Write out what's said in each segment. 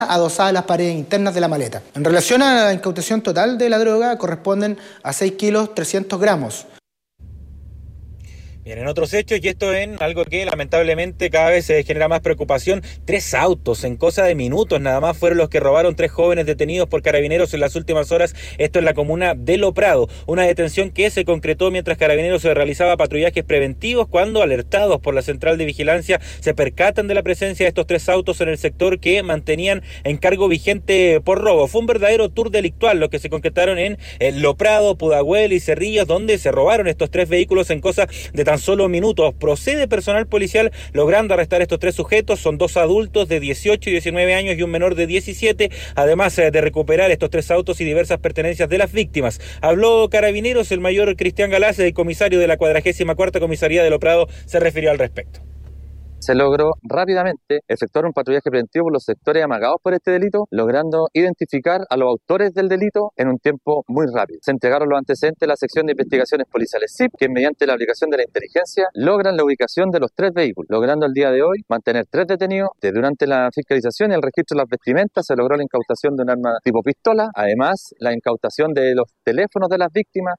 adosadas a las paredes internas de la maleta. En relación a la incautación total de la droga, corresponden a 6 kilos 300 gramos. Bien, en otros hechos, y esto en algo que lamentablemente cada vez se genera más preocupación, 3 autos en cosa de minutos nada más fueron los que robaron 3 jóvenes detenidos por Carabineros en las últimas horas, esto en la comuna de Lo Prado, una detención que se concretó mientras Carabineros se realizaba patrullajes preventivos cuando, alertados por la central de vigilancia, se percatan de la presencia de estos 3 autos en el sector que mantenían encargo vigente por robo. Fue un verdadero tour delictual lo que se concretaron en Lo Prado, Pudahuel y Cerrillos, donde se robaron estos 3 vehículos en cosa de tan solo minutos. Procede personal policial logrando arrestar estos 3 sujetos. Son 2 adultos de 18 y 19 años y un menor de 17, además de recuperar estos 3 autos y diversas pertenencias de las víctimas. Habló Carabineros, el mayor Cristian Galás, el comisario de la 44ª Comisaría de Lo Prado, se refirió al respecto. Se logró rápidamente efectuar un patrullaje preventivo por los sectores amagados por este delito, logrando identificar a los autores del delito en un tiempo muy rápido. Se entregaron los antecedentes de la sección de investigaciones policiales SIP, que mediante la aplicación de la inteligencia logran la ubicación de los 3 vehículos, logrando el día de hoy mantener 3 detenidos. Durante la fiscalización y el registro de las vestimentas se logró la incautación de un arma tipo pistola, además la incautación de los teléfonos de las víctimas.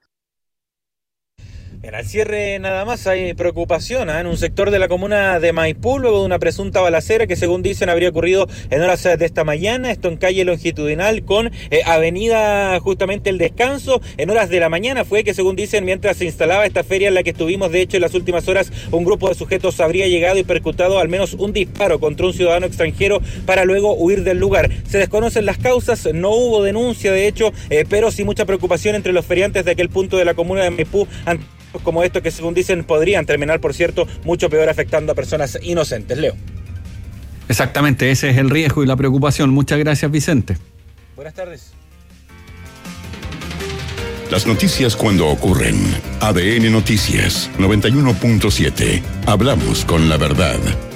En el cierre nada más hay preocupación en un sector de la comuna de Maipú luego de una presunta balacera que según dicen habría ocurrido en horas de esta mañana, esto en calle longitudinal con avenida justamente El Descanso. En horas de la mañana fue que según dicen mientras se instalaba esta feria en la que estuvimos, de hecho en las últimas horas un grupo de sujetos habría llegado y percutado al menos un disparo contra un ciudadano extranjero para luego huir del lugar. Se desconocen las causas, no hubo denuncia de hecho, pero sí mucha preocupación entre los feriantes de aquel punto de la comuna de Maipú como esto que según dicen podrían terminar, por cierto, mucho peor afectando a personas inocentes. Leo. Exactamente, ese es el riesgo y la preocupación. Muchas gracias, Vicente. Buenas tardes. Las noticias cuando ocurren. ADN Noticias 91.7. Hablamos con la verdad.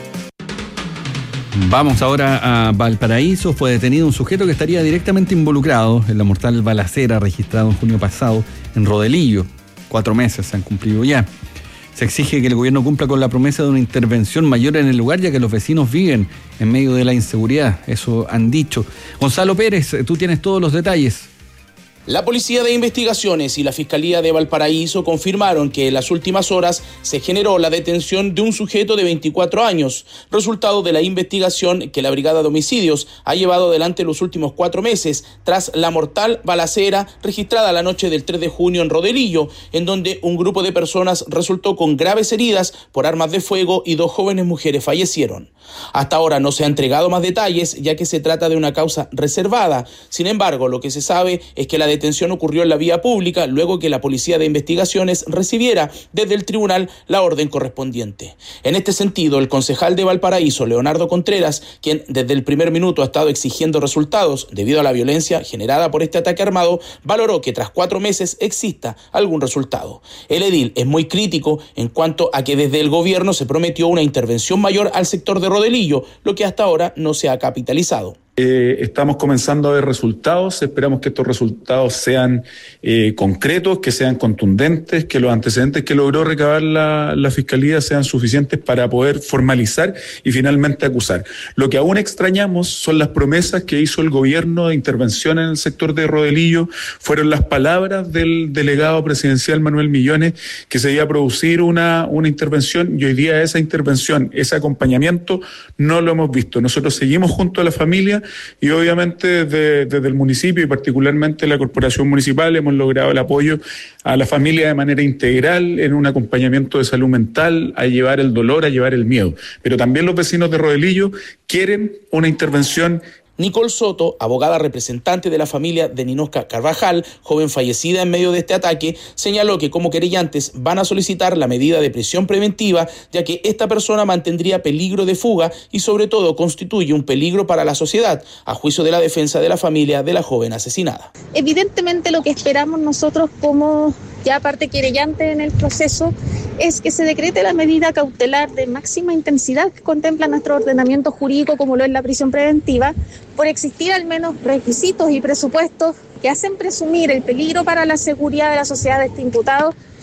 Vamos ahora a Valparaíso. Fue detenido un sujeto que estaría directamente involucrado en la mortal balacera registrada en junio pasado en Rodelillo. 4 meses se han cumplido ya. Se exige que el gobierno cumpla con la promesa de una intervención mayor en el lugar, ya que los vecinos viven en medio de la inseguridad. Eso han dicho. Gonzalo Pérez, tú tienes todos los detalles. La Policía de Investigaciones y la Fiscalía de Valparaíso confirmaron que en las últimas horas se generó la detención de un sujeto de 24 años, resultado de la investigación que la Brigada de Homicidios ha llevado adelante los últimos 4 meses tras la mortal balacera registrada la noche del 3 de junio en Rodelillo, en donde un grupo de personas resultó con graves heridas por armas de fuego y 2 jóvenes mujeres fallecieron. Hasta ahora no se ha entregado más detalles, ya que se trata de una causa reservada. Sin embargo, lo que se sabe es que la detención ocurrió en la vía pública luego que la Policía de Investigaciones recibiera desde el tribunal la orden correspondiente. En este sentido, el concejal de Valparaíso, Leonardo Contreras, quien desde el primer minuto ha estado exigiendo resultados debido a la violencia generada por este ataque armado, valoró que tras 4 meses exista algún resultado. El edil es muy crítico en cuanto a que desde el gobierno se prometió una intervención mayor al sector de Rodelillo, lo que hasta ahora no se ha capitalizado. Estamos comenzando a ver resultados, esperamos que estos resultados sean concretos, que sean contundentes, que los antecedentes que logró recabar la Fiscalía sean suficientes para poder formalizar y finalmente acusar. Lo que aún extrañamos son las promesas que hizo el gobierno de intervención en el sector de Rodelillo, fueron las palabras del delegado presidencial Manuel Millones que se iba a producir una intervención y hoy día esa intervención, ese acompañamiento no lo hemos visto. Nosotros seguimos junto a la familia y obviamente desde el municipio y particularmente la corporación municipal hemos logrado el apoyo a la familia de manera integral en un acompañamiento de salud mental, a llevar el dolor, a llevar el miedo. Pero también los vecinos de Rodelillo quieren una intervención. Nicole Soto, abogada representante de la familia de Ninosca Carvajal, joven fallecida en medio de este ataque, señaló que como querellantes van a solicitar la medida de prisión preventiva, ya que esta persona mantendría peligro de fuga y sobre todo constituye un peligro para la sociedad, a juicio de la defensa de la familia de la joven asesinada. Evidentemente lo que esperamos nosotros como ya parte querellante en el proceso es que se decrete la medida cautelar de máxima intensidad que contempla nuestro ordenamiento jurídico como lo es la prisión preventiva, por existir al menos requisitos y presupuestos que hacen presumir el peligro para la seguridad de la sociedad de este imputado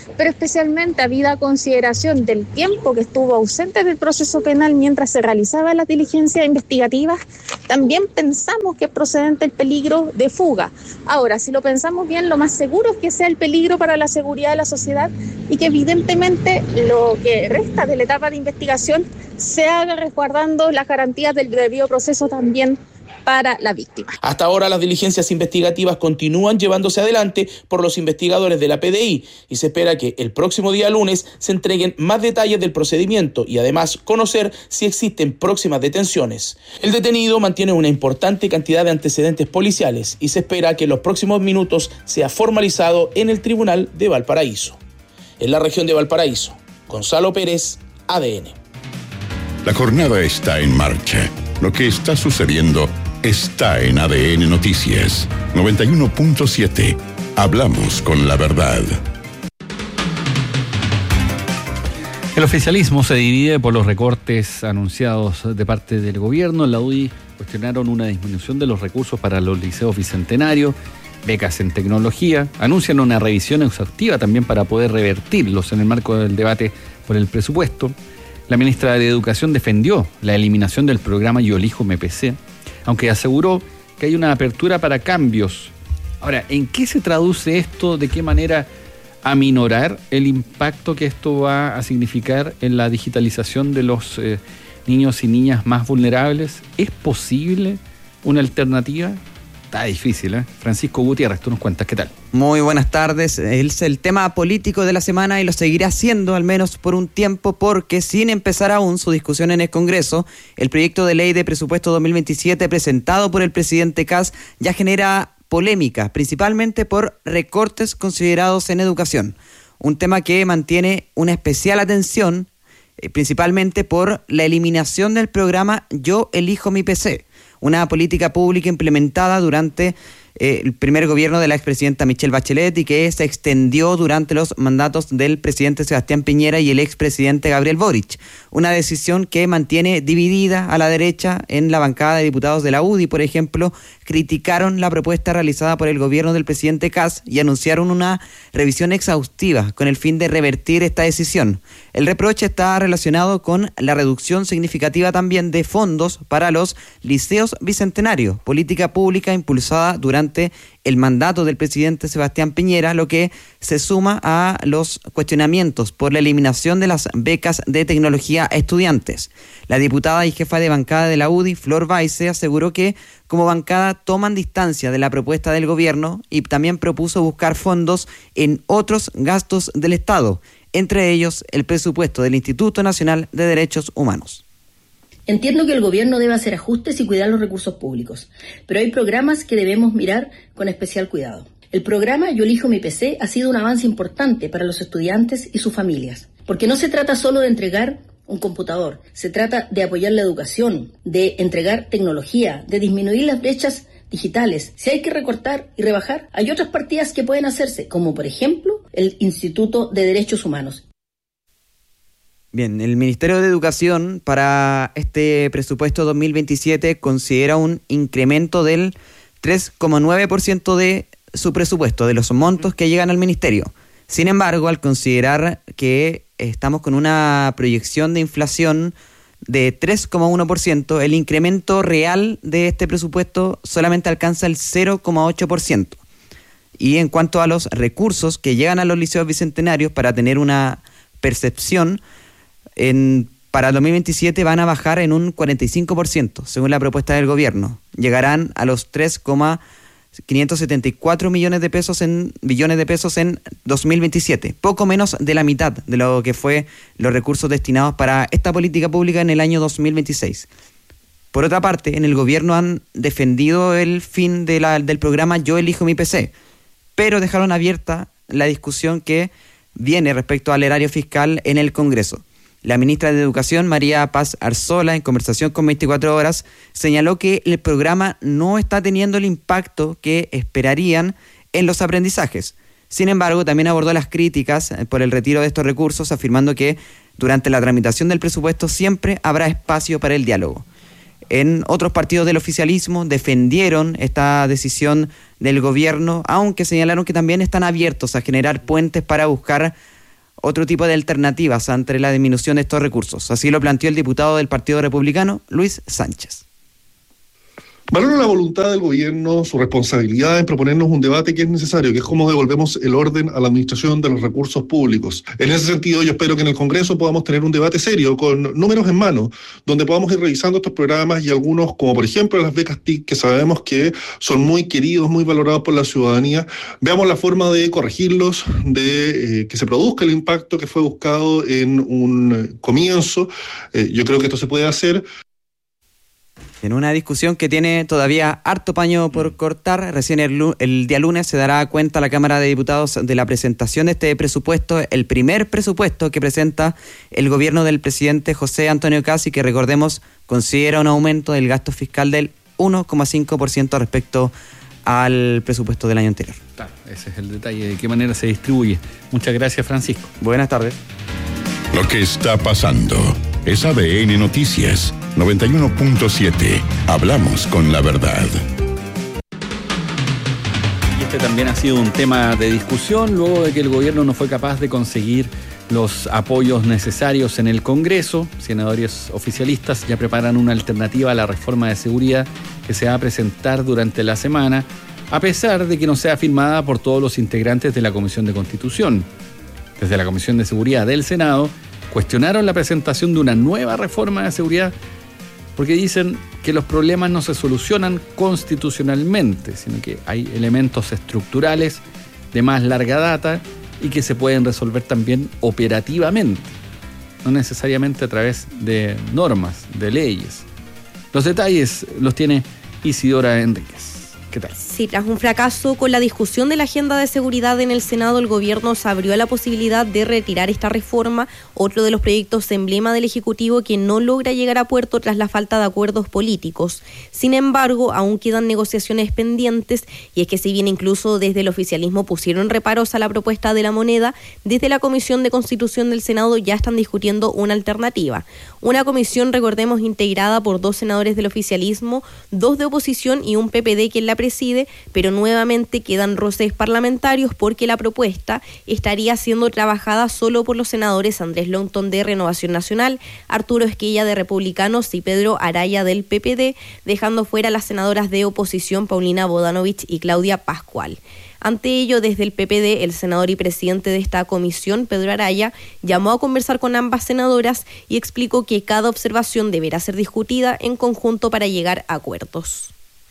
pero especialmente habida consideración del tiempo que estuvo ausente del proceso penal mientras se realizaban las diligencias investigativas, también pensamos que es procedente el peligro de fuga. Ahora, si lo pensamos bien, lo más seguro es que sea el peligro para la seguridad de la sociedad y que evidentemente lo que resta de la etapa de investigación se haga resguardando las garantías del debido proceso también para la víctima. Hasta ahora las diligencias investigativas continúan llevándose adelante por los investigadores de la PDI y se espera que el próximo día lunes se entreguen más detalles del procedimiento y además conocer si existen próximas detenciones. El detenido mantiene una importante cantidad de antecedentes policiales y se espera que en los próximos minutos sea formalizado en el Tribunal de Valparaíso. En la región de Valparaíso, Gonzalo Pérez, ADN. La jornada está en marcha. Lo que está sucediendo está en ADN Noticias 91.7. Hablamos con la verdad. El oficialismo se divide por los recortes anunciados de parte del gobierno. En la UDI cuestionaron una disminución de los recursos para los liceos bicentenarios, becas en tecnología. Anuncian una revisión exhaustiva también para poder revertirlos en el marco del debate por el presupuesto. La ministra de Educación defendió la eliminación del programa Yo Elijo mi PC, aunque aseguró que hay una apertura para cambios. Ahora, ¿en qué se traduce esto? ¿De qué manera aminorar el impacto que esto va a significar en la digitalización de los niños y niñas más vulnerables? ¿Es posible una alternativa? Está difícil, ¿eh? Francisco Gutiérrez, tú nos cuentas, ¿qué tal? Muy buenas tardes. Es el tema político de la semana y lo seguirá siendo al menos por un tiempo porque sin empezar aún su discusión en el Congreso, el proyecto de ley de presupuesto 2027 presentado por el presidente Kast ya genera polémica, principalmente por recortes considerados en educación. Un tema que mantiene una especial atención, principalmente por la eliminación del programa Yo Elijo mi PC, una política pública implementada durante el primer gobierno de la expresidenta Michelle Bachelet y que se extendió durante los mandatos del presidente Sebastián Piñera y el expresidente Gabriel Boric. Una decisión que mantiene dividida a la derecha. En la bancada de diputados de la UDI, por ejemplo, criticaron la propuesta realizada por el gobierno del presidente Kast y anunciaron una revisión exhaustiva con el fin de revertir esta decisión. El reproche está relacionado con la reducción significativa también de fondos para los liceos bicentenarios, política pública impulsada durante el mandato del presidente Sebastián Piñera, lo que se suma a los cuestionamientos por la eliminación de las becas de tecnología a estudiantes. La diputada y jefa de bancada de la UDI, Flor Baise, aseguró que como bancada toman distancia de la propuesta del gobierno y también propuso buscar fondos en otros gastos del Estado, entre ellos el presupuesto del Instituto Nacional de Derechos Humanos. Entiendo que el gobierno debe hacer ajustes y cuidar los recursos públicos, pero hay programas que debemos mirar con especial cuidado. El programa Yo Elijo mi PC ha sido un avance importante para los estudiantes y sus familias, porque no se trata solo de entregar un computador, se trata de apoyar la educación, de entregar tecnología, de disminuir las brechas digitales. Si hay que recortar y rebajar, hay otras partidas que pueden hacerse, como por ejemplo el Instituto de Derechos Humanos. Bien, el Ministerio de Educación para este presupuesto 2027 considera un incremento del 3,9% de su presupuesto, de los montos que llegan al Ministerio. Sin embargo, al considerar que estamos con una proyección de inflación de 3,1%, el incremento real de este presupuesto solamente alcanza el 0,8%. Y en cuanto a los recursos que llegan a los liceos bicentenarios, para tener una percepción, para el 2027 van a bajar en un 45%, según la propuesta del gobierno. Llegarán a los 3,574 billones de pesos en 2027, poco menos de la mitad de lo que fue los recursos destinados para esta política pública en el año 2026. Por otra parte, en el gobierno han defendido el fin del programa Yo Elijo mi PC, pero dejaron abierta la discusión que viene respecto al erario fiscal en el Congreso. La ministra de Educación, María Paz Arzola, en conversación con 24 Horas, señaló que el programa no está teniendo el impacto que esperarían en los aprendizajes. Sin embargo, también abordó las críticas por el retiro de estos recursos, afirmando que durante la tramitación del presupuesto siempre habrá espacio para el diálogo. En otros partidos del oficialismo defendieron esta decisión del gobierno, aunque señalaron que también están abiertos a generar puentes para buscar otro tipo de alternativas ante la disminución de estos recursos. Así lo planteó el diputado del Partido Republicano, Luis Sánchez. Valoro la voluntad del gobierno, su responsabilidad en proponernos un debate que es necesario, que es cómo devolvemos el orden a la administración de los recursos públicos. En ese sentido, yo espero que en el Congreso podamos tener un debate serio, con números en mano, donde podamos ir revisando estos programas y algunos, como por ejemplo las becas TIC, que sabemos que son muy queridos, muy valorados por la ciudadanía, veamos la forma de corregirlos, de que se produzca el impacto que fue buscado en un comienzo. Yo creo que esto se puede hacer. En una discusión que tiene todavía harto paño por cortar, recién el día lunes se dará cuenta la Cámara de Diputados de la presentación de este presupuesto, el primer presupuesto que presenta el gobierno del presidente José Antonio Kast, y que, recordemos, considera un aumento del gasto fiscal del 1,5% respecto al presupuesto del año anterior. Claro, ese es el detalle, de qué manera se distribuye. Muchas gracias, Francisco. Buenas tardes. Lo que está pasando es ADN Noticias 91.7. Hablamos con la verdad. Y este también ha sido un tema de discusión luego de que el gobierno no fue capaz de conseguir los apoyos necesarios en el Congreso. Senadores oficialistas ya preparan una alternativa a la reforma de seguridad que se va a presentar durante la semana, a pesar de que no sea firmada por todos los integrantes de la Comisión de Constitución. Desde la Comisión de Seguridad del Senado cuestionaron la presentación de una nueva reforma de seguridad porque dicen que los problemas no se solucionan constitucionalmente, sino que hay elementos estructurales de más larga data y que se pueden resolver también operativamente, no necesariamente a través de normas, de leyes. Los detalles los tiene Isidora Enríquez. ¿Qué tal? Sí, tras un fracaso con la discusión de la agenda de seguridad en el Senado, el gobierno se abrió a la posibilidad de retirar esta reforma, otro de los proyectos emblema del Ejecutivo que no logra llegar a puerto tras la falta de acuerdos políticos. Sin embargo, aún quedan negociaciones pendientes, y es que si bien incluso desde el oficialismo pusieron reparos a la propuesta de la moneda, desde la Comisión de Constitución del Senado ya están discutiendo una alternativa. Una comisión, recordemos, integrada por 2 senadores del oficialismo, 2 de oposición y un PPD quien la preside, pero nuevamente quedan roces parlamentarios porque la propuesta estaría siendo trabajada solo por los senadores Andrés Longton de Renovación Nacional, Arturo Esquella de Republicanos y Pedro Araya del PPD, dejando fuera a las senadoras de oposición Paulina Bodanovich y Claudia Pascual. Ante ello, desde el PPD, el senador y presidente de esta comisión, Pedro Araya, llamó a conversar con ambas senadoras y explicó que cada observación deberá ser discutida en conjunto para llegar a acuerdos.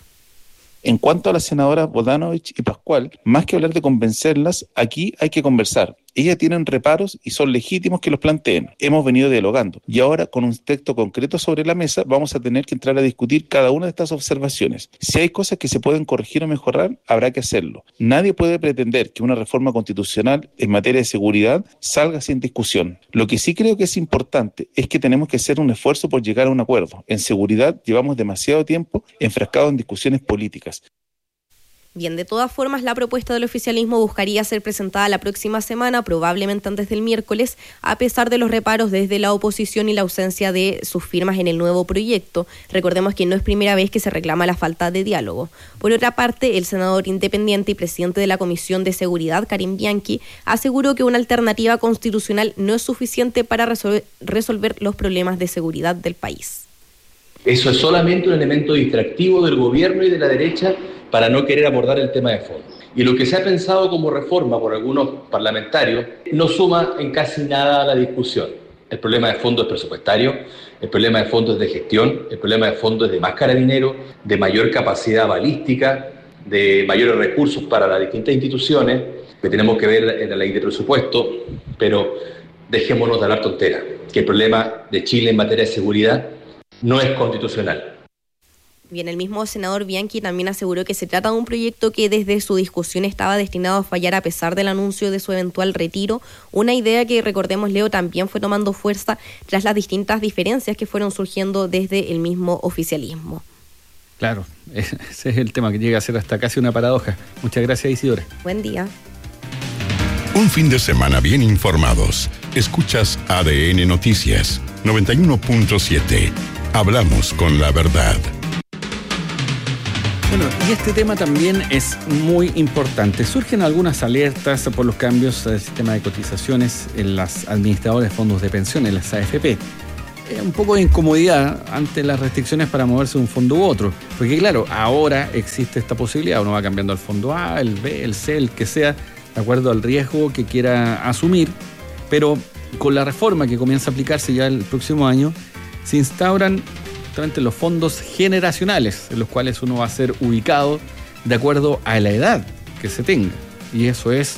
En cuanto a las senadoras Bodanovich y Pascual, más que hablar de convencerlas, aquí hay que conversar. Ellas tienen reparos y son legítimos que los planteen. Hemos venido dialogando y ahora, con un texto concreto sobre la mesa, vamos a tener que entrar a discutir cada una de estas observaciones. Si hay cosas que se pueden corregir o mejorar, habrá que hacerlo. Nadie puede pretender que una reforma constitucional en materia de seguridad salga sin discusión. Lo que sí creo que es importante es que tenemos que hacer un esfuerzo por llegar a un acuerdo. En seguridad llevamos demasiado tiempo enfrascados en discusiones políticas. Bien, de todas formas, la propuesta del oficialismo buscaría ser presentada la próxima semana, probablemente antes del miércoles, a pesar de los reparos desde la oposición y la ausencia de sus firmas en el nuevo proyecto. Recordemos que no es primera vez que se reclama la falta de diálogo. Por otra parte, el senador independiente y presidente de la Comisión de Seguridad, Karim Bianchi, aseguró que una alternativa constitucional no es suficiente para resolver los problemas de seguridad del país. Eso es solamente un elemento distractivo del gobierno y de la derecha para no querer abordar el tema de fondo. Y lo que se ha pensado como reforma por algunos parlamentarios no suma en casi nada a la discusión. El problema de fondo es presupuestario, el problema de fondo es de gestión, el problema de fondo es de más carabineros, de mayor capacidad balística, de mayores recursos para las distintas instituciones, que tenemos que ver en la ley de presupuesto, pero dejémonos de hablar tonteras, que el problema de Chile en materia de seguridad no es constitucional. Bien, el mismo senador Bianchi también aseguró que se trata de un proyecto que desde su discusión estaba destinado a fallar a pesar del anuncio de su eventual retiro, una idea que, recordemos, Leo, también fue tomando fuerza tras las distintas diferencias que fueron surgiendo desde el mismo oficialismo. Claro, ese es el tema que llega a ser hasta casi una paradoja. Muchas gracias, Isidora. Buen día. Un fin de semana bien informados. Escuchas ADN Noticias 91.7. Hablamos con la verdad. Bueno, y este tema también es muy importante. Surgen algunas alertas por los cambios del sistema de cotizaciones en las administradoras de fondos de pensión, en las AFP. Un poco de incomodidad ante las restricciones para moverse de un fondo u otro. Porque claro, ahora existe esta posibilidad. Uno va cambiando al fondo A, el B, el C, el que sea, de acuerdo al riesgo que quiera asumir. Pero con la reforma que comienza a aplicarse ya el próximo año, se instauran justamente los fondos generacionales, en los cuales uno va a ser ubicado de acuerdo a la edad que se tenga. Y eso es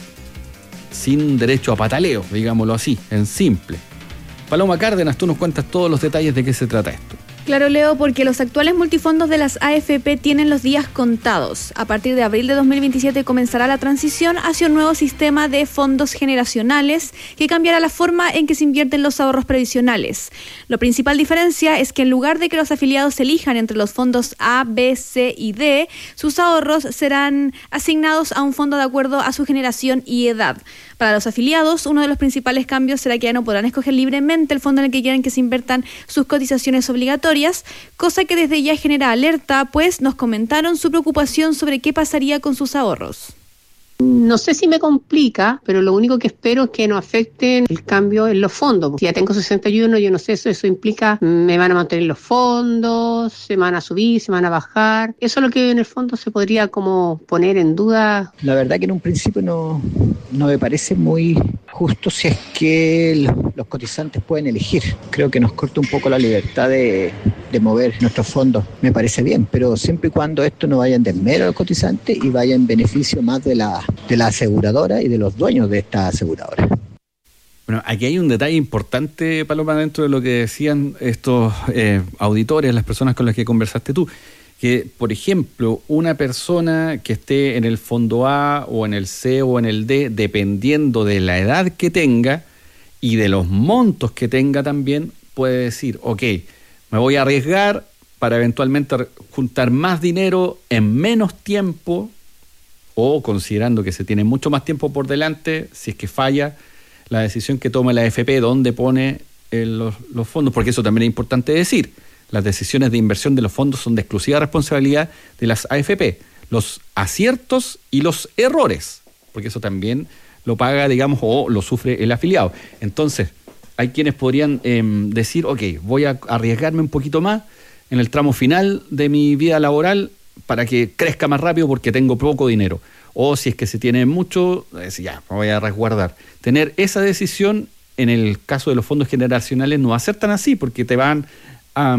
sin derecho a pataleo, digámoslo así, en simple. Paloma Cárdenas, tú nos cuentas todos los detalles de qué se trata esto. Claro, Leo, porque los actuales multifondos de las AFP tienen los días contados. A partir de abril de 2027 comenzará la transición hacia un nuevo sistema de fondos generacionales que cambiará la forma en que se invierten los ahorros previsionales. La principal diferencia es que en lugar de que los afiliados elijan entre los fondos A, B, C y D, sus ahorros serán asignados a un fondo de acuerdo a su generación y edad. Para los afiliados, uno de los principales cambios será que ya no podrán escoger libremente el fondo en el que quieren que se inviertan sus cotizaciones obligatorias, cosa que desde ya genera alerta, pues nos comentaron su preocupación sobre qué pasaría con sus ahorros. No sé si me complica, pero lo único que espero es que no afecten el cambio en los fondos. Si ya tengo 61, yo no sé, eso implica, me van a mantener los fondos, se van a subir, se van a bajar. Eso es lo que en el fondo se podría como poner en duda. La verdad que en un principio no me parece muy justo si es que los cotizantes pueden elegir. Creo que nos corta un poco la libertad de mover nuestros fondos. Me parece bien, pero siempre y cuando esto no vaya en desmero a los cotizantes y vaya en beneficio más de la aseguradora y de los dueños de esta aseguradora. Bueno, aquí hay un detalle importante, Paloma, dentro de lo que decían estos auditores, las personas con las que conversaste tú, que, por ejemplo, una persona que esté en el fondo A o en el C o en el D, dependiendo de la edad que tenga y de los montos que tenga también, puede decir, ok, me voy a arriesgar para eventualmente juntar más dinero en menos tiempo, o considerando que se tiene mucho más tiempo por delante, si es que falla la decisión que toma la AFP, dónde pone los fondos, porque eso también es importante decir. Las decisiones de inversión de los fondos son de exclusiva responsabilidad de las AFP. Los aciertos y los errores, porque eso también lo paga, digamos, o lo sufre el afiliado. Entonces, hay quienes podrían decir, ok, voy a arriesgarme un poquito más en el tramo final de mi vida laboral para que crezca más rápido porque tengo poco dinero. O si es que se tiene mucho, ya, me voy a resguardar. Tener esa decisión en el caso de los fondos generacionales no va a ser tan así, porque te van a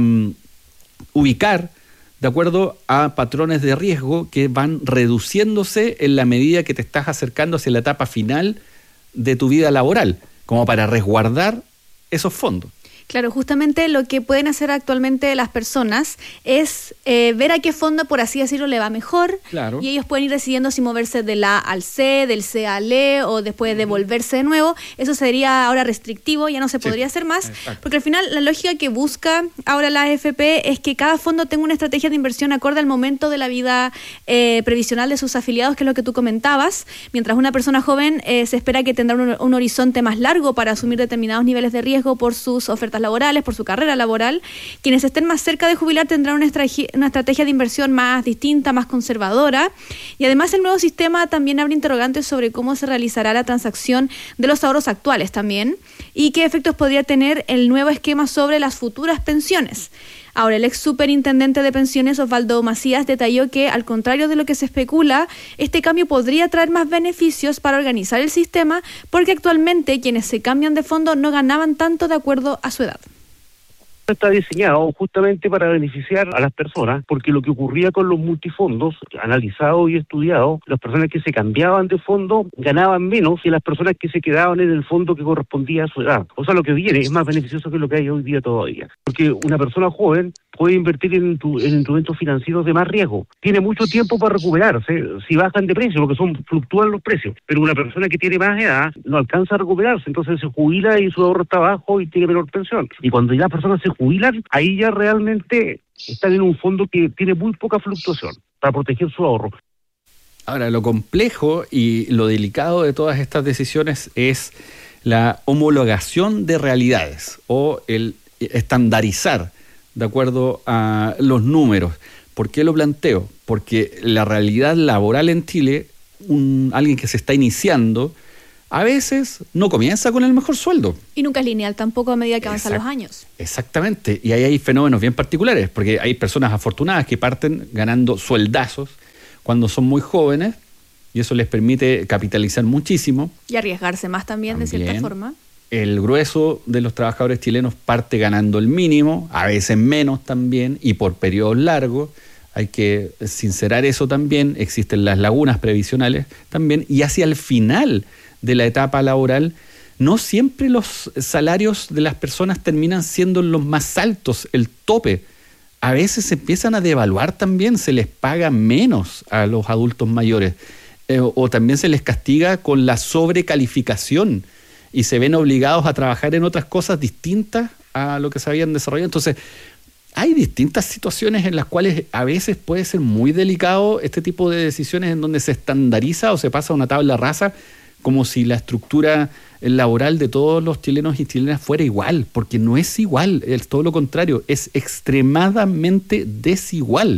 ubicar de acuerdo a patrones de riesgo que van reduciéndose en la medida que te estás acercando hacia la etapa final de tu vida laboral, como para resguardar esos fondos. Claro, justamente lo que pueden hacer actualmente las personas es ver a qué fondo, por así decirlo, le va mejor. Claro. Y ellos pueden ir decidiendo si moverse del A al C, del C al E o después devolverse de nuevo. Eso sería ahora restrictivo, ya no se podría hacer más. Exacto. Porque al final la lógica que busca ahora la AFP es que cada fondo tenga una estrategia de inversión acorde al momento de la vida previsional de sus afiliados, que es lo que tú comentabas. Mientras una persona joven se espera que tendrá un horizonte más largo para asumir determinados niveles de riesgo por sus ofertas laborales, por su carrera laboral. Quienes estén más cerca de jubilar tendrán una estrategia de inversión más distinta, más conservadora. Y además el nuevo sistema también abre interrogantes sobre cómo se realizará la transacción de los ahorros actuales también y qué efectos podría tener el nuevo esquema sobre las futuras pensiones. Ahora, el ex superintendente de pensiones, Osvaldo Macías, detalló que, al contrario de lo que se especula, este cambio podría traer más beneficios para organizar el sistema, porque actualmente quienes se cambian de fondo no ganaban tanto de acuerdo a su edad. Está diseñado justamente para beneficiar a las personas, porque lo que ocurría con los multifondos, analizado y estudiado, las personas que se cambiaban de fondo ganaban menos que las personas que se quedaban en el fondo que correspondía a su edad. O sea, lo que viene es más beneficioso que lo que hay hoy día todavía. Porque una persona joven puede invertir en instrumentos financieros de más riesgo. Tiene mucho tiempo para recuperarse si bajan de precio, porque fluctúan los precios. Pero una persona que tiene más edad no alcanza a recuperarse, entonces se jubila y su ahorro está bajo y tiene menor pensión. Y cuando ya las personas se jubilan, ahí ya realmente están en un fondo que tiene muy poca fluctuación para proteger su ahorro. Ahora, lo complejo y lo delicado de todas estas decisiones es la homologación de realidades o el estandarizar de acuerdo a los números, ¿Por qué lo planteo? Porque la realidad laboral en Chile, alguien que se está iniciando, a veces no comienza con el mejor sueldo. Y nunca es lineal tampoco a medida que avanzan los años. Exactamente, y ahí hay fenómenos bien particulares, porque hay personas afortunadas que parten ganando sueldazos cuando son muy jóvenes, y eso les permite capitalizar muchísimo. Y arriesgarse más también de cierta forma. El grueso de los trabajadores chilenos parte ganando el mínimo, a veces menos también, y por periodos largos. Hay que sincerar eso también, existen las lagunas previsionales también, y hacia el final de la etapa laboral, no siempre los salarios de las personas terminan siendo los más altos, el tope. A veces se empiezan a devaluar también, se les paga menos a los adultos mayores, o también se les castiga con la sobrecalificación y se ven obligados a trabajar en otras cosas distintas a lo que se habían desarrollado. Entonces, hay distintas situaciones en las cuales a veces puede ser muy delicado este tipo de decisiones en donde se estandariza o se pasa a una tabla rasa como si la estructura laboral de todos los chilenos y chilenas fuera igual, porque no es igual, es todo lo contrario, es extremadamente desigual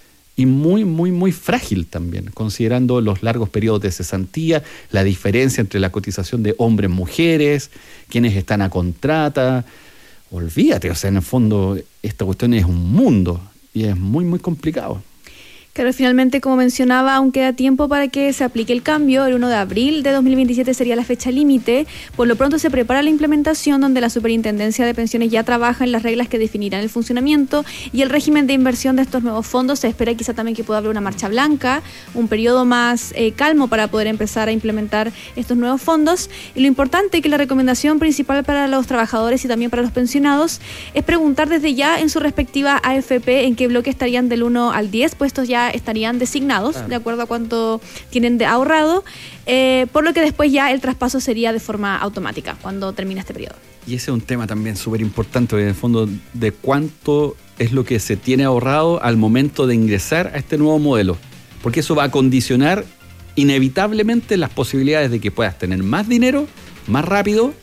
y muy, muy, muy frágil también, considerando los largos periodos de cesantía, la diferencia entre la cotización de hombres, mujeres, quienes están a contrata. Olvídate, o sea, en el fondo esta cuestión es un mundo y es muy, muy complicado. Claro, finalmente, como mencionaba, aún queda tiempo para que se aplique el cambio. El 1 de abril de 2027 sería la fecha límite. Por lo pronto se prepara la implementación, donde la Superintendencia de Pensiones ya trabaja en las reglas que definirán el funcionamiento y el régimen de inversión de estos nuevos fondos. Se espera quizá también que pueda haber una marcha blanca, un periodo más calmo para poder empezar a implementar estos nuevos fondos. Y lo importante es que la recomendación principal para los trabajadores y también para los pensionados es preguntar desde ya en su respectiva AFP en qué bloque estarían del 1 al 10, puestos ya estarían designados, de acuerdo a cuánto tienen de ahorrado, por lo que después ya el traspaso sería de forma automática cuando termine este periodo. Y ese es un tema también súper importante, en el fondo, de cuánto es lo que se tiene ahorrado al momento de ingresar a este nuevo modelo, porque eso va a condicionar inevitablemente las posibilidades de que puedas tener más dinero, más rápido,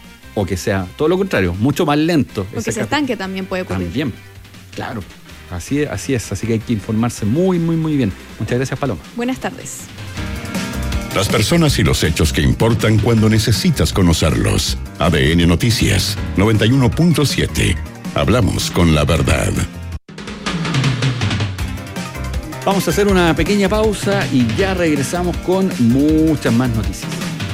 o que sea todo lo contrario, mucho más lento. O que se estanque también puede ocurrir. También, claro. Así es, así que hay que informarse muy, muy, muy bien. Muchas gracias, Paloma. Buenas tardes. Las personas y los hechos que importan cuando necesitas conocerlos. ADN Noticias 91.7. Hablamos con la verdad. Vamos a hacer una pequeña pausa y ya regresamos con muchas más noticias.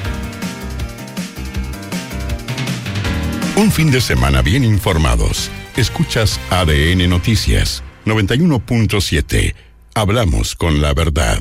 Un fin de semana bien informados. Escuchas ADN Noticias 91.7. Hablamos con la verdad.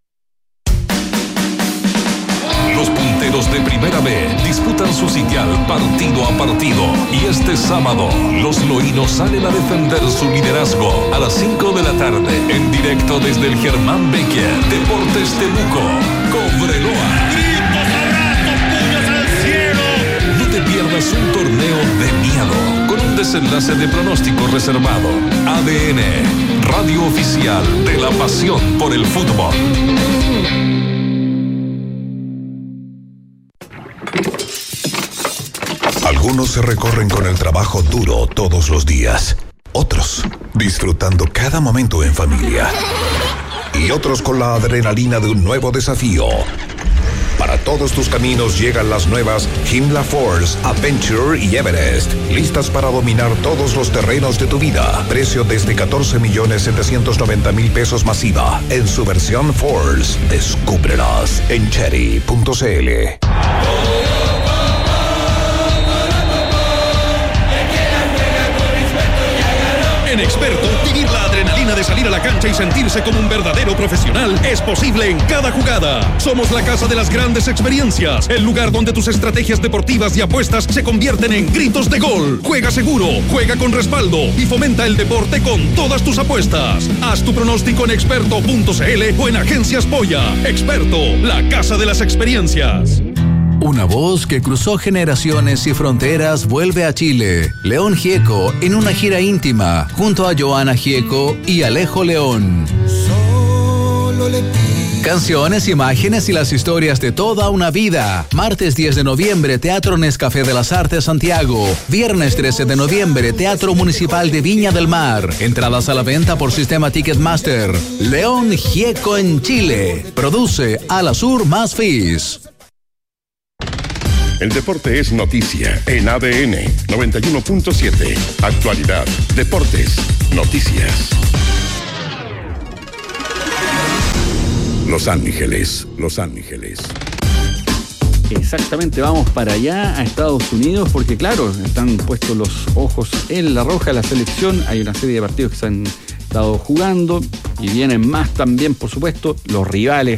Los punteros de Primera B disputan su sitial partido a partido. Y este sábado, los loínos salen a defender su liderazgo a las 5 de la tarde. En directo desde el Germán Becker, Deportes Temuco, Cobreloa. ¡Gritos, abrazos, puños al cielo! No te pierdas un torneo de miedo, con un desenlace de pronóstico reservado. ADN, radio oficial de la pasión por el fútbol. Algunos se recorren con el trabajo duro todos los días. Otros disfrutando cada momento en familia. Y otros con la adrenalina de un nuevo desafío. Para todos tus caminos llegan las nuevas Himla Force, Adventure y Everest. Listas para dominar todos los terrenos de tu vida. Precio desde 14.790.000 pesos masiva. En su versión Force. Descúbrelas en Chery.cl. En Experto, vivir la adrenalina de salir a la cancha y sentirse como un verdadero profesional es posible en cada jugada. Somos la casa de las grandes experiencias, el lugar donde tus estrategias deportivas y apuestas se convierten en gritos de gol. Juega seguro, juega con respaldo y fomenta el deporte con todas tus apuestas. Haz tu pronóstico en experto.cl o en Agencias Polla. Experto, la casa de las experiencias. Una voz que cruzó generaciones y fronteras vuelve a Chile. León Gieco en una gira íntima junto a Joana Gieco y Alejo León. Solo le pido Canciones, imágenes y las historias de toda una vida. Martes 10 de noviembre, Teatro Nescafé de las Artes Santiago. Viernes 13 de noviembre, Teatro Municipal de Viña del Mar. Entradas a la venta por sistema Ticketmaster. León Gieco en Chile. Produce Alasur más FIS. El deporte es noticia en ADN 91.7. Actualidad, deportes, noticias. Los Ángeles. Exactamente, vamos para allá a Estados Unidos porque claro, están puestos los ojos en La Roja, la selección. Hay una serie de partidos que se han estado jugando y vienen más también, por supuesto, los rivales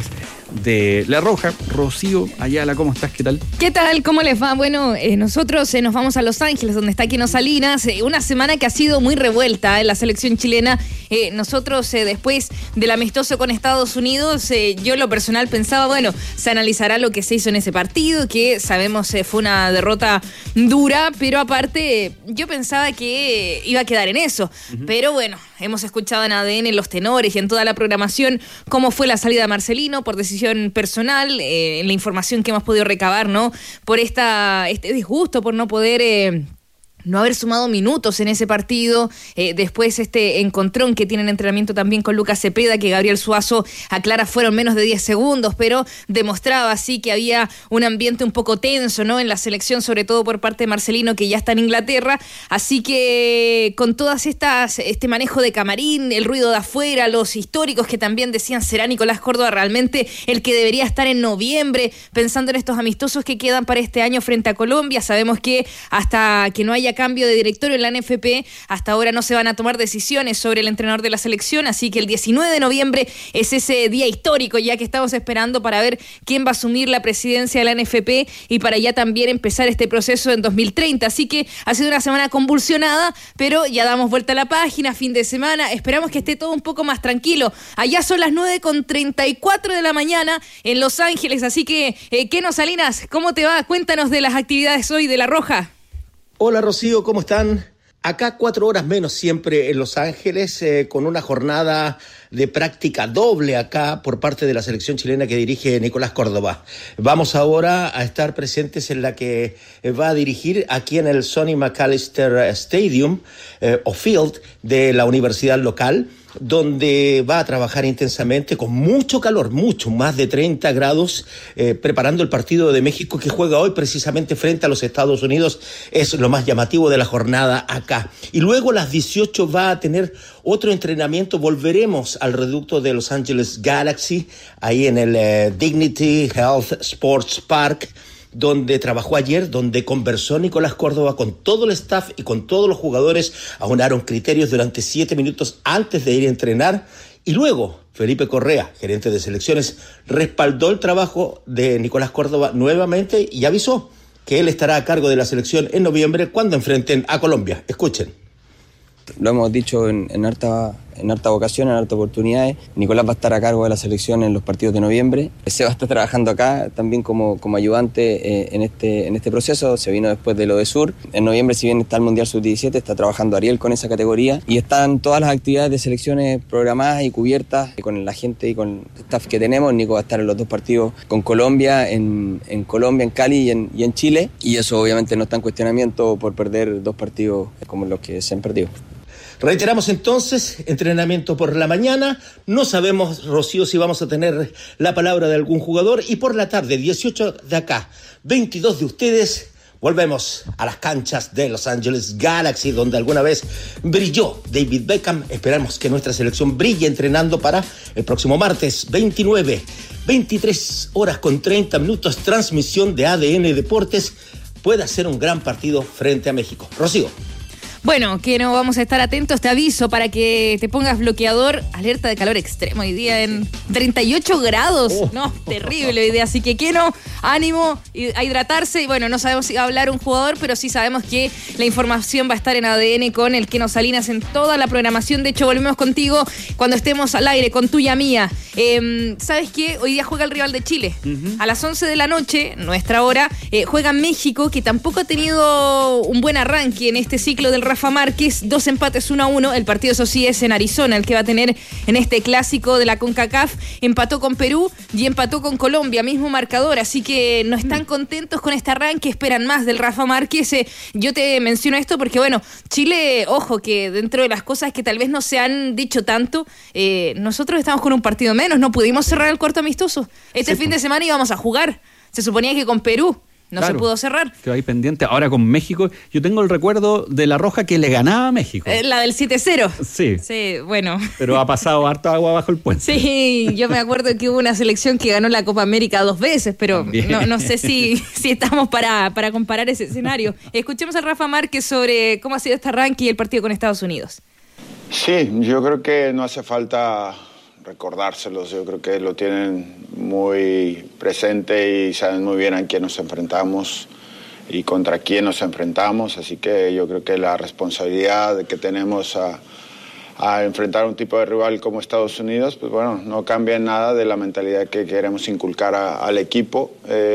de La Roja. Rocío Ayala, ¿cómo estás? ¿Qué tal? ¿Qué tal? ¿Cómo les va? Bueno, nosotros nos vamos a Los Ángeles, donde está Keno Salinas. Una semana que ha sido muy revuelta en la selección chilena. Nosotros, después del amistoso con Estados Unidos, yo en lo personal pensaba, bueno, se analizará lo que se hizo en ese partido, que sabemos fue una derrota dura, pero aparte yo pensaba que iba a quedar en eso. Pero bueno, hemos escuchado en ADN, en los tenores y en toda la programación, cómo fue la salida de Marcelino por decisión personal, en la información que hemos podido recabar, ¿no? Por este disgusto, por no poder no haber sumado minutos en ese partido, después este encontrón que tiene en entrenamiento también con Lucas Cepeda, que Gabriel Suazo aclara fueron menos de 10 segundos, pero demostraba así que había un ambiente un poco tenso, ¿no? En la selección, sobre todo por parte de Marcelino, que ya está en Inglaterra, así que con todas este manejo de camarín, el ruido de afuera, los históricos que también decían, ¿será Nicolás Córdoba realmente el que debería estar en noviembre, pensando en estos amistosos que quedan para este año frente a Colombia? Sabemos que hasta que no haya cambio de directorio en la NFP, hasta ahora no se van a tomar decisiones sobre el entrenador de la selección, así que el 19 de noviembre es ese día histórico ya que estamos esperando para ver quién va a asumir la presidencia de la NFP y para ya también empezar este proceso en 2030, así que ha sido una semana convulsionada, pero ya damos vuelta a la página, fin de semana, esperamos que esté todo un poco más tranquilo. Allá son las 9:34 de la mañana en Los Ángeles, así que Keno Salinas, ¿cómo te va? Cuéntanos de las actividades hoy de La Roja. Hola Rocío, ¿cómo están? Acá 4 horas menos siempre en Los Ángeles, con una jornada de práctica doble acá por parte de la selección chilena que dirige Nicolás Córdoba. Vamos ahora a estar presentes en la que va a dirigir aquí en el Sonny McAllister Stadium o Field de la universidad local, donde va a trabajar intensamente con mucho calor, mucho, más de 30 grados, preparando el partido de México que juega hoy precisamente frente a los Estados Unidos. Es lo más llamativo de la jornada acá. Y luego a las 18 va a tener otro entrenamiento. Volveremos al reducto de Los Angeles Galaxy, ahí en el Dignity Health Sports Park, donde trabajó ayer, donde conversó Nicolás Córdoba con todo el staff y con todos los jugadores, aunaron criterios durante 7 minutos antes de ir a entrenar, y luego Felipe Correa, gerente de selecciones, respaldó el trabajo de Nicolás Córdoba nuevamente y avisó que él estará a cargo de la selección en noviembre cuando enfrenten a Colombia. Escuchen. Lo hemos dicho en harta ocasión, en harta oportunidades. Nicolás va a estar a cargo de la selección en los partidos de noviembre. Seba está trabajando acá también como ayudante en este proceso. Se vino después de lo de Sur. En noviembre, si bien está el Mundial Sub-17, está trabajando Ariel con esa categoría. Y están todas las actividades de selecciones programadas y cubiertas con la gente y con el staff que tenemos. Nico va a estar en los 2 partidos con Colombia, en Colombia, en Cali y en Chile. Y eso obviamente no está en cuestionamiento por perder 2 partidos como los que se han perdido. Reiteramos entonces, entrenamiento por la mañana, no sabemos, Rocío, si vamos a tener la palabra de algún jugador, y por la tarde, 18 de acá, 22 de ustedes, volvemos a las canchas de Los Angeles Galaxy, donde alguna vez brilló David Beckham. Esperamos que nuestra selección brille entrenando para el próximo martes 29, 23 horas con 30 minutos, transmisión de ADN Deportes, pueda ser un gran partido frente a México. Rocío. Bueno, que no vamos a estar atentos, te aviso para que te pongas bloqueador, alerta de calor extremo hoy día en 38 grados, no, terrible hoy día, así que no, ánimo a hidratarse, y bueno, no sabemos si va a hablar un jugador, pero sí sabemos que la información va a estar en ADN con el Keno Salinas en toda la programación. De hecho, volvemos contigo cuando estemos al aire con Tuya Mía. ¿Sabes qué? Hoy día juega el rival de Chile. A las 11 de la noche, nuestra hora, juega México, que tampoco ha tenido un buen arranque en este ciclo del Rafa Márquez. 2 empates 1-1. El partido, eso sí, es en Arizona, el que va a tener en este clásico de la CONCACAF. Empató con Perú y empató con Colombia, mismo marcador. Así que no están contentos con este arranque, esperan más del Rafa Márquez. Yo te menciono esto porque, bueno, Chile, ojo, que dentro de las cosas que tal vez no se han dicho tanto, nosotros estamos con un partido menos, no pudimos cerrar el cuarto amistoso. Fin de semana íbamos a jugar. Se suponía que con Perú. No se pudo cerrar. Quedó ahí pendiente. Ahora con México, yo tengo el recuerdo de La Roja que le ganaba a México. La del 7-0. Sí. Sí, bueno. Pero ha pasado harto agua bajo el puente. Sí, yo me acuerdo que hubo una selección que ganó la Copa América 2 veces, pero no sé si estamos para comparar ese escenario. Escuchemos a Rafa Márquez sobre cómo ha sido este arranque y el partido con Estados Unidos. Sí, yo creo que no hace falta recordárselos, yo creo que lo tienen muy presente y saben muy bien a quién nos enfrentamos y contra quién nos enfrentamos, así que yo creo que la responsabilidad que tenemos a enfrentar un tipo de rival como Estados Unidos, pues bueno, no cambia en nada de la mentalidad que queremos inculcar al equipo,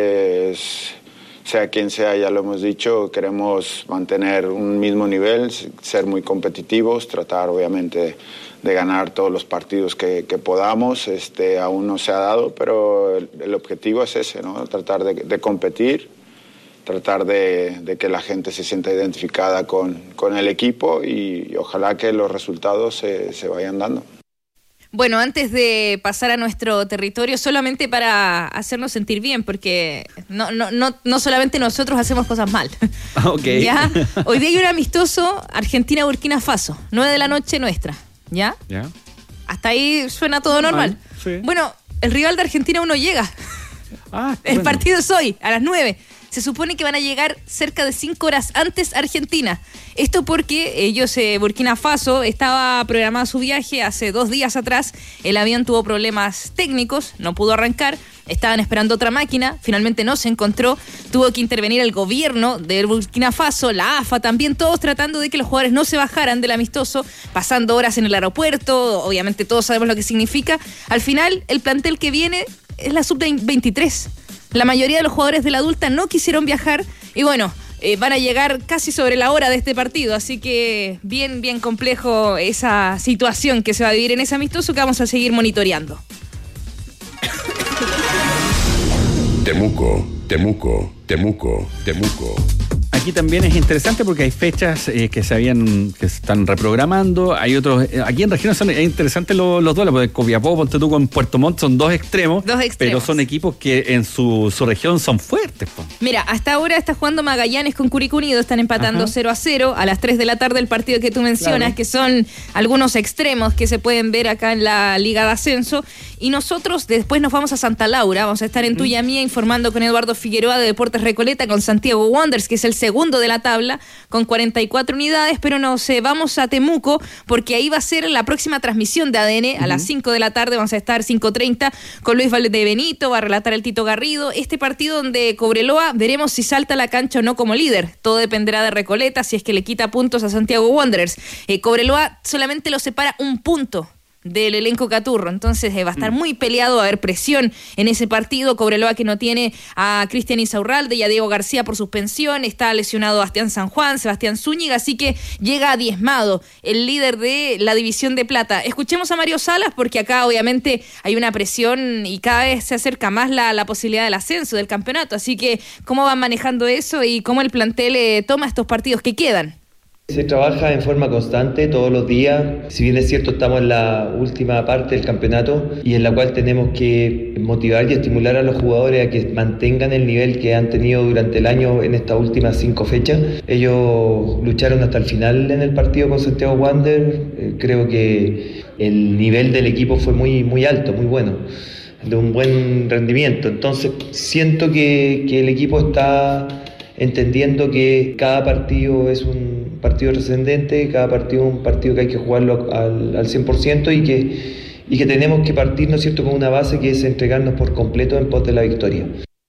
sea quien sea, ya lo hemos dicho, queremos mantener un mismo nivel, ser muy competitivos, tratar obviamente de ganar todos los partidos que podamos. Aún no se ha dado, pero el objetivo es ese, ¿no? Tratar de competir, tratar de que la gente se sienta identificada con el equipo y ojalá que los resultados se vayan dando. Bueno, antes de pasar a nuestro territorio, solamente para hacernos sentir bien, porque no solamente nosotros hacemos cosas mal. Okay. ¿Ya? Hoy día hay un amistoso Argentina-Burkina Faso, 9 de la noche nuestra. ¿Ya? Hasta ahí suena todo normal. Sí. Bueno, el rival de Argentina aún no llega. El partido es hoy, a las 9. Se supone que van a llegar cerca de 5 horas antes a Argentina. Esto porque ellos, Burkina Faso, estaba programado su viaje hace 2 días atrás. El avión tuvo problemas técnicos, no pudo arrancar. Estaban esperando otra máquina, finalmente no se encontró. Tuvo que intervenir el gobierno de Burkina Faso, la AFA también, todos tratando de que los jugadores no se bajaran del amistoso, pasando horas en el aeropuerto. Obviamente todos sabemos lo que significa. Al final, el plantel que viene es la sub-23. La mayoría de los jugadores de la adulta no quisieron viajar y bueno, van a llegar casi sobre la hora de este partido, así que bien complejo esa situación que se va a vivir en ese amistoso que vamos a seguir monitoreando. Temuco. Aquí también es interesante porque hay fechas que se están reprogramando. Hay otros. Aquí en regiones son interesantes los duelos, porque Copiapó, ponte tú con Puerto Montt, son dos extremos. Pero son equipos que en su región son fuertes. Po. Mira, hasta ahora está jugando Magallanes con Curicó Unido, están empatando 0-0. A las 3 de la tarde el partido que tú mencionas, que son algunos extremos que se pueden ver acá en la Liga de Ascenso. Y nosotros después nos vamos a Santa Laura, vamos a estar en Tuya Mía informando con Eduardo Figueroa de Deportes Recoleta, con Santiago Wanderers, que es el segundo de la tabla, con 44 unidades, pero nos vamos a Temuco, porque ahí va a ser la próxima transmisión de ADN, a las 5 de la tarde, vamos a estar 5:30, con Luis Valdebenito, va a relatar el Tito Garrido, este partido donde Cobreloa, veremos si salta a la cancha o no como líder, todo dependerá de Recoleta, si es que le quita puntos a Santiago Wanderers. Cobreloa solamente lo separa 1 punto del elenco Caturro, entonces va a estar muy peleado, va a haber presión en ese partido. Cobreloa que no tiene a Cristian Insaurralde y a Diego García por suspensión, está lesionado Bastián San Juan, Sebastián Zúñiga, así que llega diezmado el líder de la División de Plata. Escuchemos a Mario Salas porque acá obviamente hay una presión y cada vez se acerca más la posibilidad del ascenso del campeonato, así que cómo van manejando eso y cómo el plantel toma estos partidos que quedan. Se trabaja en forma constante todos los días, si bien es cierto estamos en la última parte del campeonato y en la cual tenemos que motivar y estimular a los jugadores a que mantengan el nivel que han tenido durante el año en estas últimas 5 fechas. Ellos lucharon hasta el final en el partido con Santiago Wanderers, creo que el nivel del equipo fue muy alto, muy bueno, de un buen rendimiento, entonces siento que el equipo está entendiendo que cada partido es un partido trascendente, cada partido es un partido que hay que jugarlo al 100% y que tenemos que partir, ¿no es cierto?, con una base que es entregarnos por completo en pos de la victoria.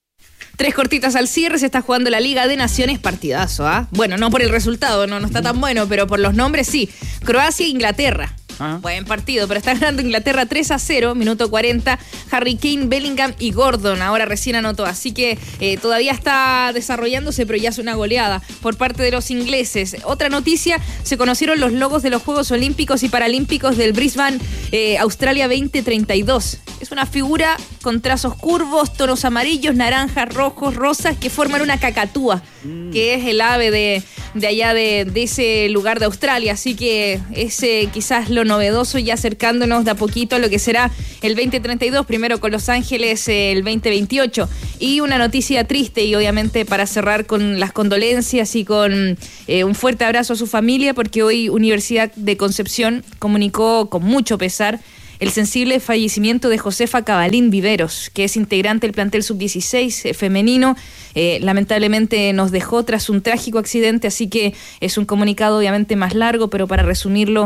3 cortitas al cierre, se está jugando la Liga de Naciones, partidazo, ¿ah? Bueno, no por el resultado, no está tan bueno, pero por los nombres sí. Croacia e Inglaterra. Buen partido, pero está ganando Inglaterra 3-0, minuto 40. Harry Kane, Bellingham y Gordon ahora recién anotó. Así que todavía está desarrollándose, pero ya es una goleada por parte de los ingleses. Otra noticia, se conocieron los logos de los Juegos Olímpicos y Paralímpicos del Brisbane, Australia 2032. Es una figura con trazos curvos, tonos amarillos, naranjas, rojos, rosas, que forman una cacatúa, que es el ave de allá de ese lugar de Australia. Así que es quizás lo novedoso, ya acercándonos de a poquito a lo que será el 2032, primero con Los Ángeles el 2028. Y una noticia triste, y obviamente para cerrar con las condolencias y con un fuerte abrazo a su familia, porque hoy Universidad de Concepción comunicó con mucho pesar el sensible fallecimiento de Josefa Cabalín Viveros, que es integrante del plantel sub-16 femenino. Lamentablemente nos dejó tras un trágico accidente, así que es un comunicado obviamente más largo, pero para resumirlo,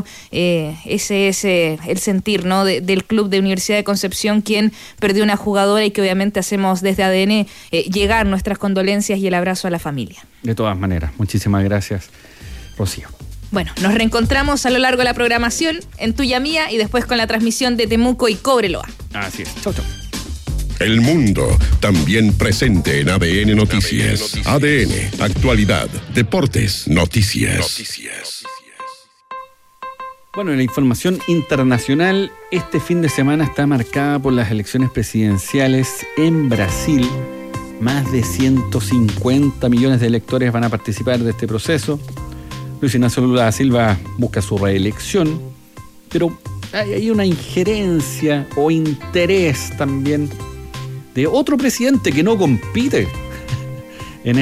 ese es el sentir, ¿no?, del club de Universidad de Concepción, quien perdió una jugadora, y que obviamente hacemos desde ADN llegar nuestras condolencias y el abrazo a la familia. De todas maneras, muchísimas gracias, Rocío. Bueno, nos reencontramos a lo largo de la programación en Tuya Mía y después con la transmisión de Temuco y Cobreloa. Así es. Chau, chau. El mundo también presente en ADN Noticias. ADN, actualidad, deportes, noticias. Bueno, la información internacional este fin de semana está marcada por las elecciones presidenciales en Brasil. Más de 150 millones de electores van a participar de este proceso. Luis Ignacio Lula da Silva busca su reelección, pero hay una injerencia o interés también de otro presidente que no compite en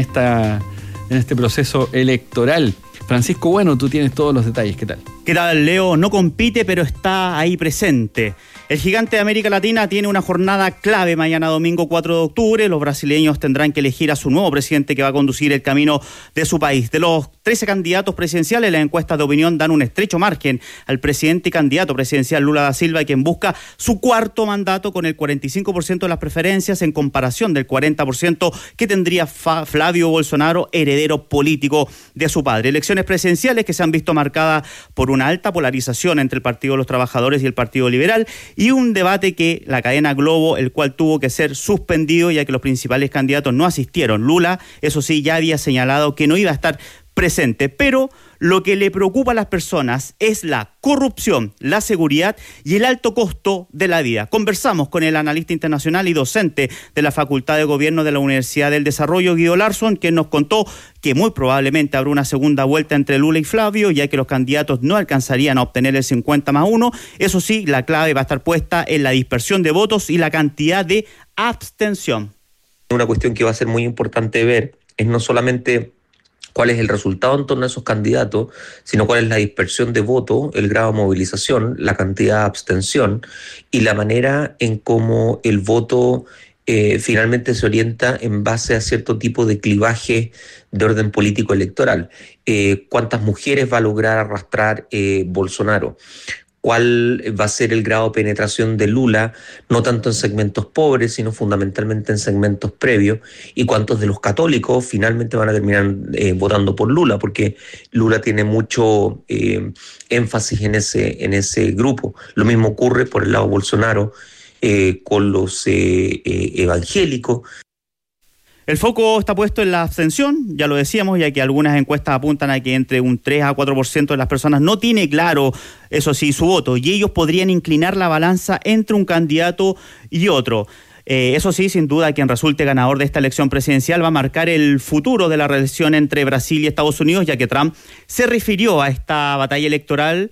este proceso electoral. Francisco Bueno, tú tienes todos los detalles, ¿qué tal? ¿Qué tal, Leo? No compite, pero está ahí presente. El gigante de América Latina tiene una jornada clave mañana domingo 4 de octubre. Los brasileños tendrán que elegir a su nuevo presidente que va a conducir el camino de su país. De los 13 candidatos presidenciales, las encuestas de opinión dan un estrecho margen al presidente y candidato presidencial Lula da Silva, quien busca su cuarto mandato con el 45% de las preferencias en comparación del 40% que tendría Flavio Bolsonaro, heredero político de su padre. Elecciones presidenciales que se han visto marcadas por una alta polarización entre el Partido de los Trabajadores y el Partido Liberal, y un debate que la cadena Globo, el cual tuvo que ser suspendido ya que los principales candidatos no asistieron. Lula, eso sí, ya había señalado que no iba a estar presente, pero lo que le preocupa a las personas es la corrupción, la seguridad y el alto costo de la vida. Conversamos con el analista internacional y docente de la Facultad de Gobierno de la Universidad del Desarrollo, Guido Larsson, quien nos contó que muy probablemente habrá una segunda vuelta entre Lula y Flavio, ya que los candidatos no alcanzarían a obtener el 50+1. Eso sí, la clave va a estar puesta en la dispersión de votos y la cantidad de abstención. Una cuestión que va a ser muy importante ver es no solamente cuál es el resultado en torno a esos candidatos, sino cuál es la dispersión de voto, el grado de movilización, la cantidad de abstención y la manera en cómo el voto finalmente se orienta en base a cierto tipo de clivaje de orden político electoral. ¿Cuántas mujeres va a lograr arrastrar Bolsonaro? ¿Cuál va a ser el grado de penetración de Lula, no tanto en segmentos pobres, sino fundamentalmente en segmentos previos? ¿Y cuántos de los católicos finalmente van a terminar votando por Lula? Porque Lula tiene mucho énfasis en ese grupo. Lo mismo ocurre por el lado Bolsonaro con los evangélicos. El foco está puesto en la abstención, ya lo decíamos, ya que algunas encuestas apuntan a que entre un 3 a 4% de las personas no tiene claro, eso sí, su voto, y ellos podrían inclinar la balanza entre un candidato y otro. Eso sí, sin duda, quien resulte ganador de esta elección presidencial va a marcar el futuro de la relación entre Brasil y Estados Unidos, ya que Trump se refirió a esta batalla electoral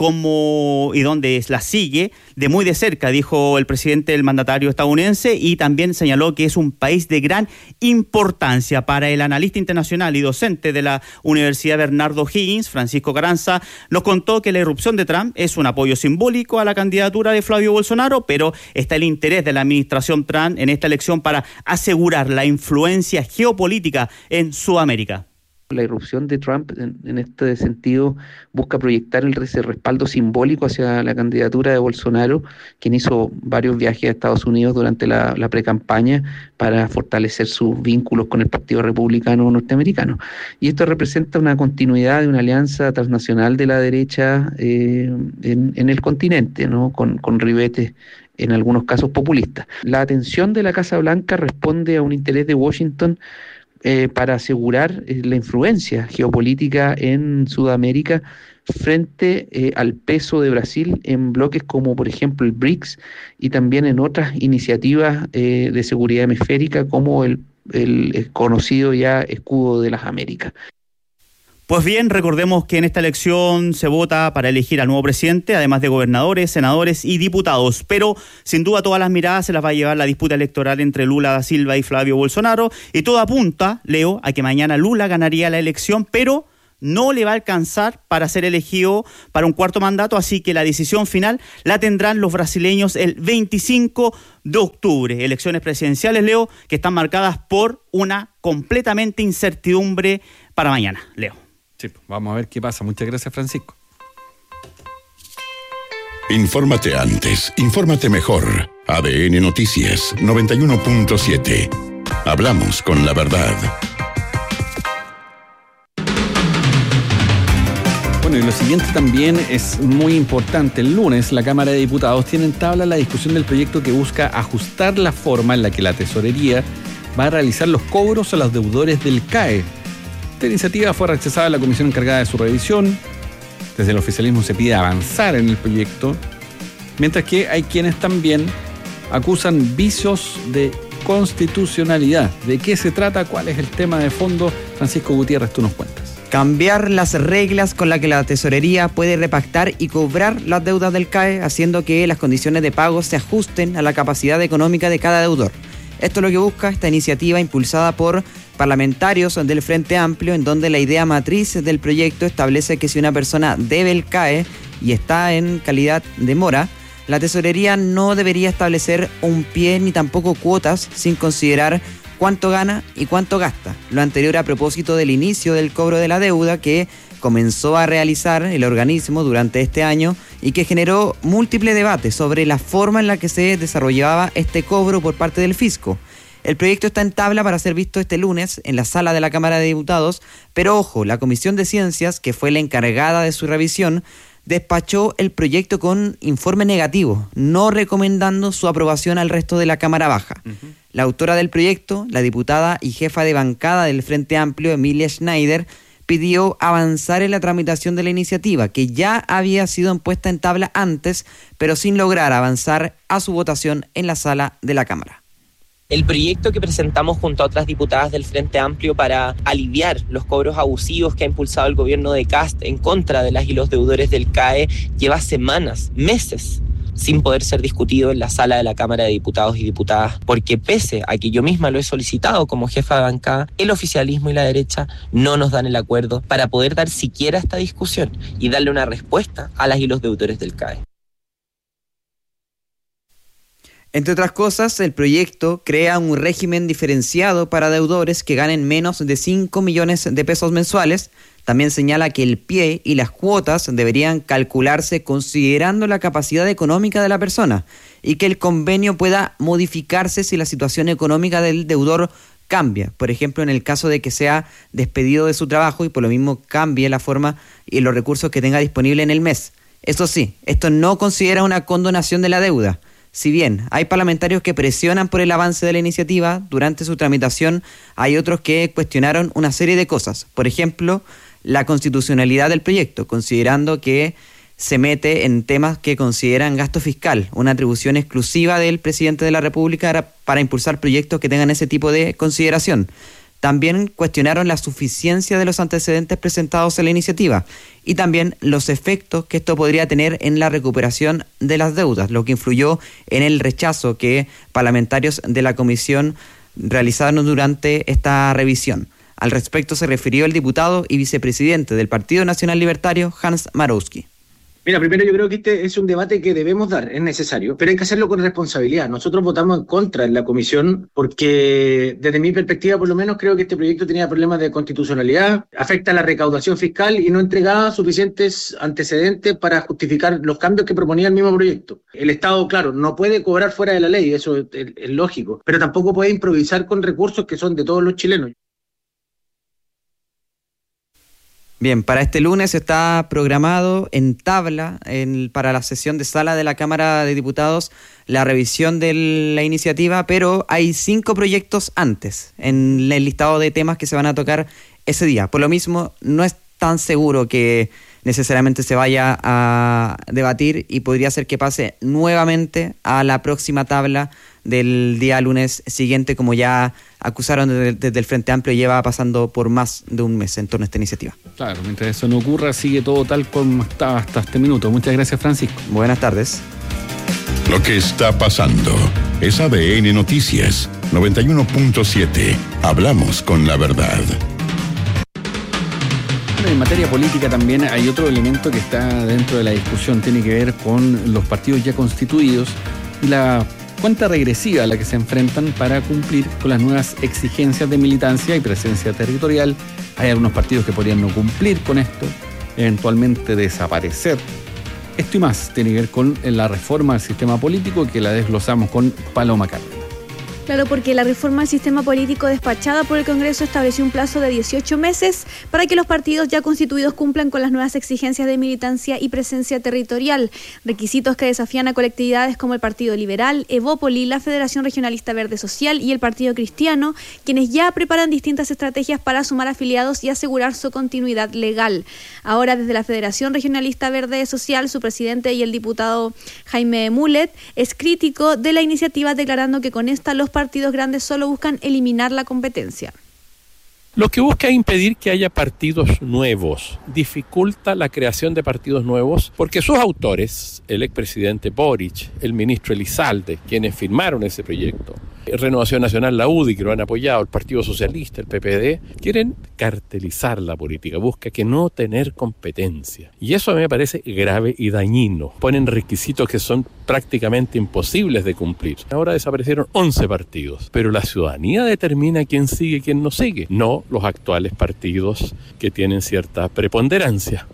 y donde la sigue de muy de cerca, dijo el presidente, el mandatario estadounidense, y también señaló que es un país de gran importancia. Para el analista internacional y docente de la Universidad Bernardo Higgins, Francisco Carranza, nos contó que la irrupción de Trump es un apoyo simbólico a la candidatura de Flavio Bolsonaro, pero está el interés de la administración Trump en esta elección para asegurar la influencia geopolítica en Sudamérica. La irrupción de Trump en este sentido busca proyectar ese respaldo simbólico hacia la candidatura de Bolsonaro, quien hizo varios viajes a Estados Unidos durante la precampaña para fortalecer sus vínculos con el Partido Republicano norteamericano. Y esto representa una continuidad de una alianza transnacional de la derecha en el continente, ¿no? Con ribetes en algunos casos populistas. La atención de la Casa Blanca responde a un interés de Washington para asegurar la influencia geopolítica en Sudamérica frente al peso de Brasil en bloques como por ejemplo el BRICS y también en otras iniciativas de seguridad hemisférica como el conocido ya Escudo de las Américas. Pues bien, recordemos que en esta elección se vota para elegir al nuevo presidente, además de gobernadores, senadores y diputados. Pero sin duda todas las miradas se las va a llevar la disputa electoral entre Lula da Silva y Flavio Bolsonaro. Y todo apunta, Leo, a que mañana Lula ganaría la elección, pero no le va a alcanzar para ser elegido para un cuarto mandato, así que la decisión final la tendrán los brasileños el 25 de octubre. Elecciones presidenciales, Leo, que están marcadas por una completamente incertidumbre para mañana, Leo. Sí, vamos a ver qué pasa. Muchas gracias, Francisco. Infórmate antes, infórmate mejor. ADN Noticias 91.7. Hablamos con la verdad. Bueno, y lo siguiente también es muy importante. El lunes la Cámara de Diputados tiene en tabla la discusión del proyecto que busca ajustar la forma en la que la Tesorería va a realizar los cobros a los deudores del CAE. Esta iniciativa fue rechazada en la comisión encargada de su revisión. Desde el oficialismo se pide avanzar en el proyecto, mientras que hay quienes también acusan vicios de constitucionalidad. ¿De qué se trata? ¿Cuál es el tema de fondo? Francisco Gutiérrez, tú nos cuentas. Cambiar las reglas con las que la tesorería puede repactar y cobrar las deudas del CAE, haciendo que las condiciones de pago se ajusten a la capacidad económica de cada deudor. Esto es lo que busca esta iniciativa impulsada por parlamentarios del Frente Amplio, en donde la idea matriz del proyecto establece que si una persona debe el CAE y está en calidad de mora, la tesorería no debería establecer un pie ni tampoco cuotas sin considerar cuánto gana y cuánto gasta. Lo anterior a propósito del inicio del cobro de la deuda que comenzó a realizar el organismo durante este año y que generó múltiples debates sobre la forma en la que se desarrollaba este cobro por parte del fisco. El proyecto está en tabla para ser visto este lunes en la sala de la Cámara de Diputados, pero ojo, la Comisión de Ciencias, que fue la encargada de su revisión, despachó el proyecto con informe negativo, no recomendando su aprobación al resto de la Cámara Baja. La autora del proyecto, la diputada y jefa de bancada del Frente Amplio, Emilia Schneider, pidió avanzar en la tramitación de la iniciativa, que ya había sido puesta en tabla antes, pero sin lograr avanzar a su votación en la sala de la Cámara. El proyecto que presentamos junto a otras diputadas del Frente Amplio para aliviar los cobros abusivos que ha impulsado el gobierno de Kast en contra de las y los deudores del CAE lleva semanas, meses, sin poder ser discutido en la sala de la Cámara de Diputados y Diputadas, porque pese a que yo misma lo he solicitado como jefa de bancada, el oficialismo y la derecha no nos dan el acuerdo para poder dar siquiera esta discusión y darle una respuesta a las y los deudores del CAE. Entre otras cosas, el proyecto crea un régimen diferenciado para deudores que ganen menos de 5 millones de pesos mensuales. También señala que el pie y las cuotas deberían calcularse considerando la capacidad económica de la persona y que el convenio pueda modificarse si la situación económica del deudor cambia. Por ejemplo, en el caso de que sea despedido de su trabajo y por lo mismo cambie la forma y los recursos que tenga disponible en el mes. Eso sí, esto no considera una condonación de la deuda. Si bien hay parlamentarios que presionan por el avance de la iniciativa, durante su tramitación hay otros que cuestionaron una serie de cosas. Por ejemplo, la constitucionalidad del proyecto, considerando que se mete en temas que consideran gasto fiscal, una atribución exclusiva del presidente de la República para impulsar proyectos que tengan ese tipo de consideración. También cuestionaron la suficiencia de los antecedentes presentados en la iniciativa y también los efectos que esto podría tener en la recuperación de las deudas, lo que influyó en el rechazo que parlamentarios de la comisión realizaron durante esta revisión. Al respecto se refirió el diputado y vicepresidente del Partido Nacional Libertario, Hans Marowski. Mira, primero yo creo que este es un debate que debemos dar, es necesario, pero hay que hacerlo con responsabilidad. Nosotros votamos en contra en la comisión porque, desde mi perspectiva por lo menos, creo que este proyecto tenía problemas de constitucionalidad, afecta a la recaudación fiscal y no entregaba suficientes antecedentes para justificar los cambios que proponía el mismo proyecto. El Estado, claro, no puede cobrar fuera de la ley, eso es lógico, pero tampoco puede improvisar con recursos que son de todos los chilenos. Bien, para este lunes está programado en tabla para la sesión de sala de la Cámara de Diputados la revisión de la iniciativa, pero hay 5 proyectos antes en el listado de temas que se van a tocar ese día. Por lo mismo, no es tan seguro que necesariamente se vaya a debatir y podría ser que pase nuevamente a la próxima tabla del día lunes siguiente, como ya acusaron desde el Frente Amplio, lleva pasando por más de un mes en torno a esta iniciativa. Claro, mientras eso no ocurra, sigue todo tal como estaba hasta este minuto. Muchas gracias, Francisco. Buenas tardes. Lo que está pasando es ADN Noticias 91.7. Hablamos con la verdad. En materia política también hay otro elemento que está dentro de la discusión, tiene que ver con los partidos ya constituidos y la cuenta regresiva a la que se enfrentan para cumplir con las nuevas exigencias de militancia y presencia territorial. Hay algunos partidos que podrían no cumplir con esto, eventualmente desaparecer. Esto y más tiene que ver con la reforma del sistema político, que la desglosamos con Paloma Cárdenas. Claro, porque la reforma al sistema político despachada por el Congreso estableció un plazo de 18 meses para que los partidos ya constituidos cumplan con las nuevas exigencias de militancia y presencia territorial, requisitos que desafían a colectividades como el Partido Liberal, Evópoli, la Federación Regionalista Verde Social y el Partido Cristiano, quienes ya preparan distintas estrategias para sumar afiliados y asegurar su continuidad legal. Ahora, desde la Federación Regionalista Verde Social, su presidente y el diputado Jaime Mulet es crítico de la iniciativa, declarando que con esta los partidos grandes solo buscan eliminar la competencia. Lo que busca es impedir que haya partidos nuevos, dificulta la creación de partidos nuevos, porque sus autores, el expresidente Boric, el ministro Elizalde, quienes firmaron ese proyecto, Renovación Nacional, la UDI, que lo han apoyado, el Partido Socialista, el PPD, quieren cartelizar la política, busca que no tener competencia. Y eso a mí me parece grave y dañino. Ponen requisitos que son prácticamente imposibles de cumplir. Ahora desaparecieron 11 partidos, pero la ciudadanía determina quién sigue y quién no sigue, no los actuales partidos que tienen cierta preponderancia.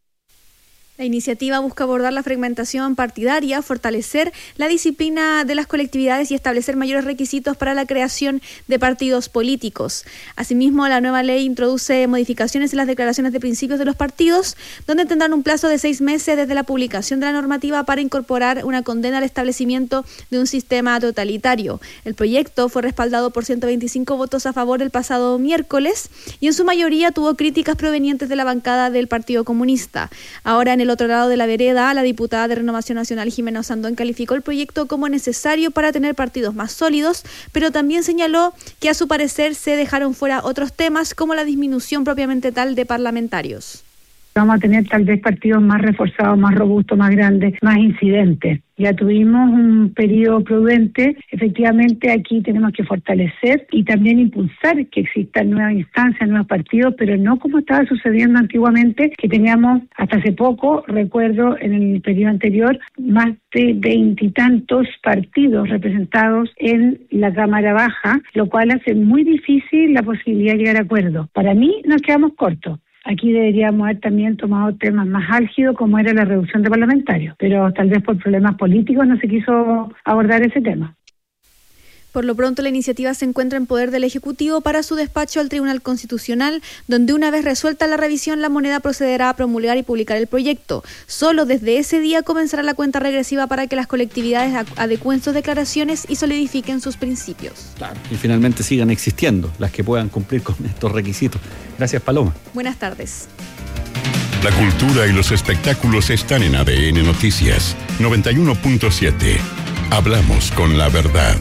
La iniciativa busca abordar la fragmentación partidaria, fortalecer la disciplina de las colectividades y establecer mayores requisitos para la creación de partidos políticos. Asimismo, la nueva ley introduce modificaciones en las declaraciones de principios de los partidos, donde tendrán un plazo de 6 meses desde la publicación de la normativa para incorporar una condena al establecimiento de un sistema totalitario. El proyecto fue respaldado por 125 votos a favor el pasado miércoles y en su mayoría tuvo críticas provenientes de la bancada del Partido Comunista. Ahora, en el otro lado de la vereda, la diputada de Renovación Nacional, Jimena Osandón, calificó el proyecto como necesario para tener partidos más sólidos, pero también señaló que a su parecer se dejaron fuera otros temas como la disminución propiamente tal de parlamentarios. Vamos a tener tal vez partidos más reforzados, más robustos, más grandes, más incidentes. Ya tuvimos un periodo prudente, efectivamente aquí tenemos que fortalecer y también impulsar que existan nuevas instancias, nuevos partidos, pero no como estaba sucediendo antiguamente, que teníamos hasta hace poco, recuerdo en el periodo anterior, más de 20 y tantos partidos representados en la Cámara Baja, lo cual hace muy difícil la posibilidad de llegar a acuerdos. Para mí nos quedamos cortos. Aquí deberíamos haber también tomado temas más álgidos como era la reducción de parlamentarios, pero tal vez por problemas políticos no se quiso abordar ese tema. Por lo pronto, la iniciativa se encuentra en poder del Ejecutivo para su despacho al Tribunal Constitucional, donde una vez resuelta la revisión, la moneda procederá a promulgar y publicar el proyecto. Solo desde ese día comenzará la cuenta regresiva para que las colectividades adecúen sus declaraciones y solidifiquen sus principios. Claro, y finalmente sigan existiendo las que puedan cumplir con estos requisitos. Gracias, Paloma. Buenas tardes. La cultura y los espectáculos están en ADN Noticias 91.7. Hablamos con la verdad.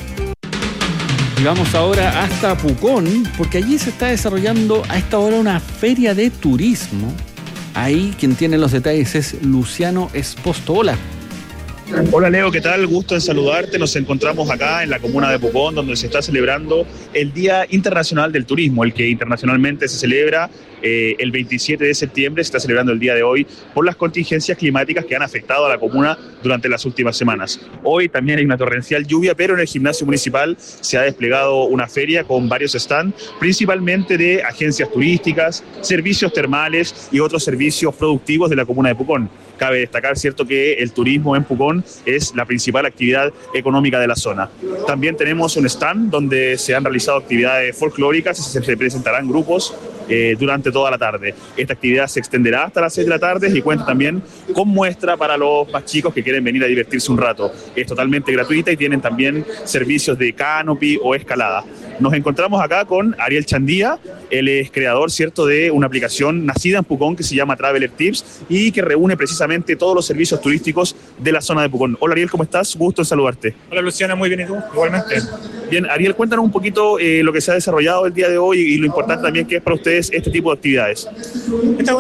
Y vamos ahora hasta Pucón, porque allí se está desarrollando a esta hora una feria de turismo. Ahí quien tiene los detalles es Luciano Esposto. Hola. Hola Leo, ¿qué tal? Gusto en saludarte. Nos encontramos acá en la comuna de Pucón, donde se está celebrando el Día Internacional del Turismo, el que internacionalmente se celebra el 27 de septiembre, se está celebrando el día de hoy por las contingencias climáticas que han afectado a la comuna durante las últimas semanas. Hoy también hay una torrencial lluvia, pero en el gimnasio municipal se ha desplegado una feria con varios stands, principalmente de agencias turísticas, servicios termales y otros servicios productivos de la comuna de Pucón. Cabe destacar, cierto, que el turismo en Pucón es la principal actividad económica de la zona. También tenemos un stand donde se han realizado actividades folclóricas y se presentarán grupos durante toda la tarde. Esta actividad se extenderá hasta las 6 de la tarde y cuenta también con muestra para los más chicos que quieren venir a divertirse un rato. Es totalmente gratuita y tienen también servicios de canopy o escalada. Nos encontramos acá con Ariel Chandía. Él es creador, cierto, de una aplicación nacida en Pucón que se llama Traveler Tips y que reúne precisamente todos los servicios turísticos de la zona de Pucón. Hola Ariel, ¿cómo estás? Gusto en saludarte. Hola Luciana, muy bien, ¿y tú? Igualmente. Bien, Ariel, cuéntanos un poquito lo que se ha desarrollado el día de hoy y lo importante también que es para ustedes este tipo de actividades. Esta es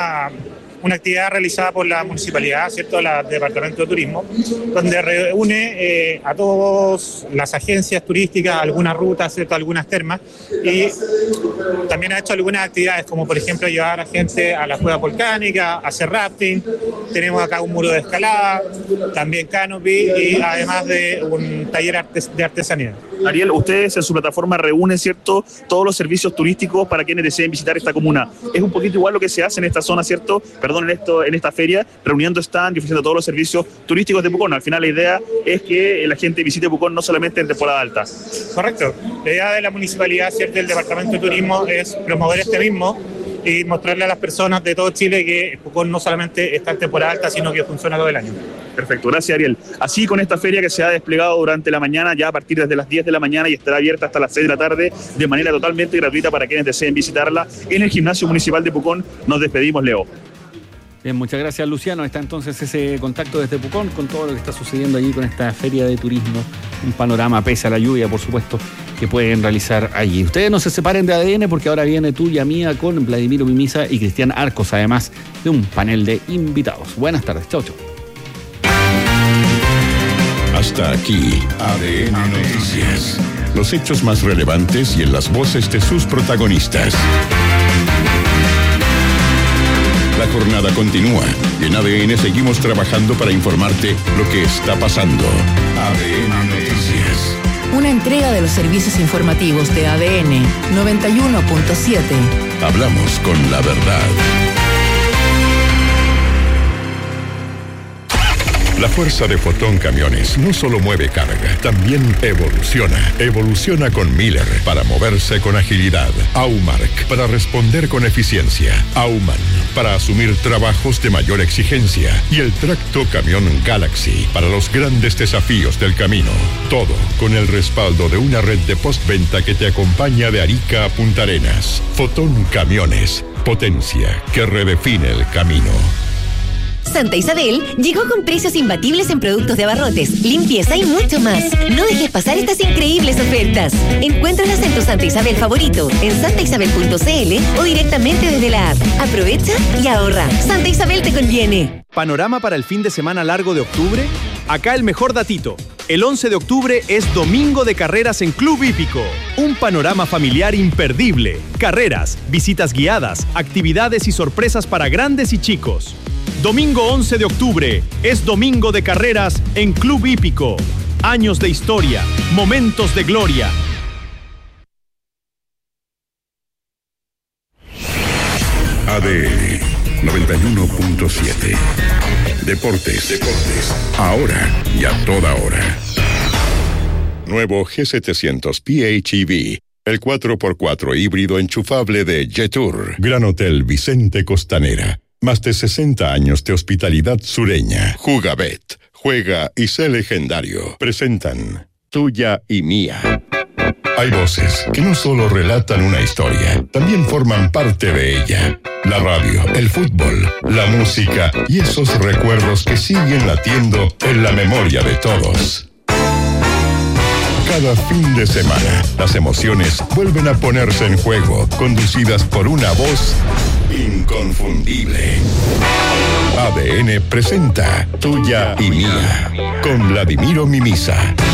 una actividad realizada por la municipalidad, ¿cierto?, el Departamento de Turismo, donde reúne a todas las agencias turísticas, algunas rutas, ¿cierto?, algunas termas, y también ha hecho algunas actividades, como por ejemplo llevar a gente a la cueva volcánica, hacer rafting, tenemos acá un muro de escalada, también canopy y además de un taller de artesanía. Ariel, ustedes en su plataforma reúnen, ¿cierto?, todos los servicios turísticos para quienes deseen visitar esta comuna. Es un poquito igual lo que se hace en esta zona, ¿cierto?, en esta feria, reuniendo stand y ofreciendo todos los servicios turísticos de Pucón. Al final la idea es que la gente visite Pucón no solamente en temporada alta. Correcto. La idea de la municipalidad, ¿cierto?, del Departamento de Turismo es promover este mismo y mostrarle a las personas de todo Chile que Pucón no solamente está en temporada alta, sino que funciona todo el año. Perfecto, gracias Ariel. Así con esta feria que se ha desplegado durante la mañana, ya a partir desde las 10 de la mañana y estará abierta hasta las 6 de la tarde de manera totalmente gratuita para quienes deseen visitarla en el Gimnasio Municipal de Pucón. Nos despedimos, Leo. Bien, muchas gracias Luciano. Está entonces ese contacto desde Pucón con todo lo que está sucediendo allí con esta feria de turismo. Un panorama, pese a la lluvia, por supuesto, que pueden realizar allí. Ustedes no se separen de ADN porque ahora viene Tuya Mía con Vladimiro Mimisa y Cristian Arcos, además de un panel de invitados. Buenas tardes, chau, chau. Hasta aquí, ADN Noticias. Los hechos más relevantes y en las voces de sus protagonistas. La jornada continúa y en ADN seguimos trabajando para informarte lo que está pasando. ADN Noticias. Una entrega de los servicios informativos de ADN 91.7. Hablamos con la verdad. La fuerza de Fotón Camiones no solo mueve carga, también evoluciona. Evoluciona con Miller para moverse con agilidad. Aumark para responder con eficiencia. Auman para asumir trabajos de mayor exigencia. Y el tracto camión Galaxy para los grandes desafíos del camino. Todo con el respaldo de una red de postventa que te acompaña de Arica a Punta Arenas. Fotón Camiones, potencia que redefine el camino. Santa Isabel llegó con precios imbatibles en productos de abarrotes, limpieza y mucho más. No dejes pasar estas increíbles ofertas. Encuéntralas en tu Santa Isabel favorito, en santaisabel.cl o directamente desde la app. Aprovecha y ahorra. Santa Isabel te conviene. ¿Panorama para el fin de semana largo de octubre? Acá el mejor datito. El 11 de octubre es domingo de carreras en Club Hípico. Un panorama familiar imperdible. Carreras, visitas guiadas, actividades y sorpresas para grandes y chicos. Domingo 11 de octubre es domingo de carreras en Club Hípico. Años de historia, momentos de gloria. ADN 91.7. Deportes. Ahora y a toda hora. Nuevo G700 PHEV. El 4x4 híbrido enchufable de Jetour. Gran Hotel Vicente Costanera. Más de 60 años de hospitalidad sureña. Jugabet. Juega y sé legendario. Presentan Tuya y Mía. Hay voces que no solo relatan una historia, también forman parte de ella. La radio, el fútbol, la música y esos recuerdos que siguen latiendo en la memoria de todos. Cada fin de semana, las emociones vuelven a ponerse en juego, conducidas por una voz inconfundible. ADN presenta Tuya y Mía con Vladimiro Mimisa.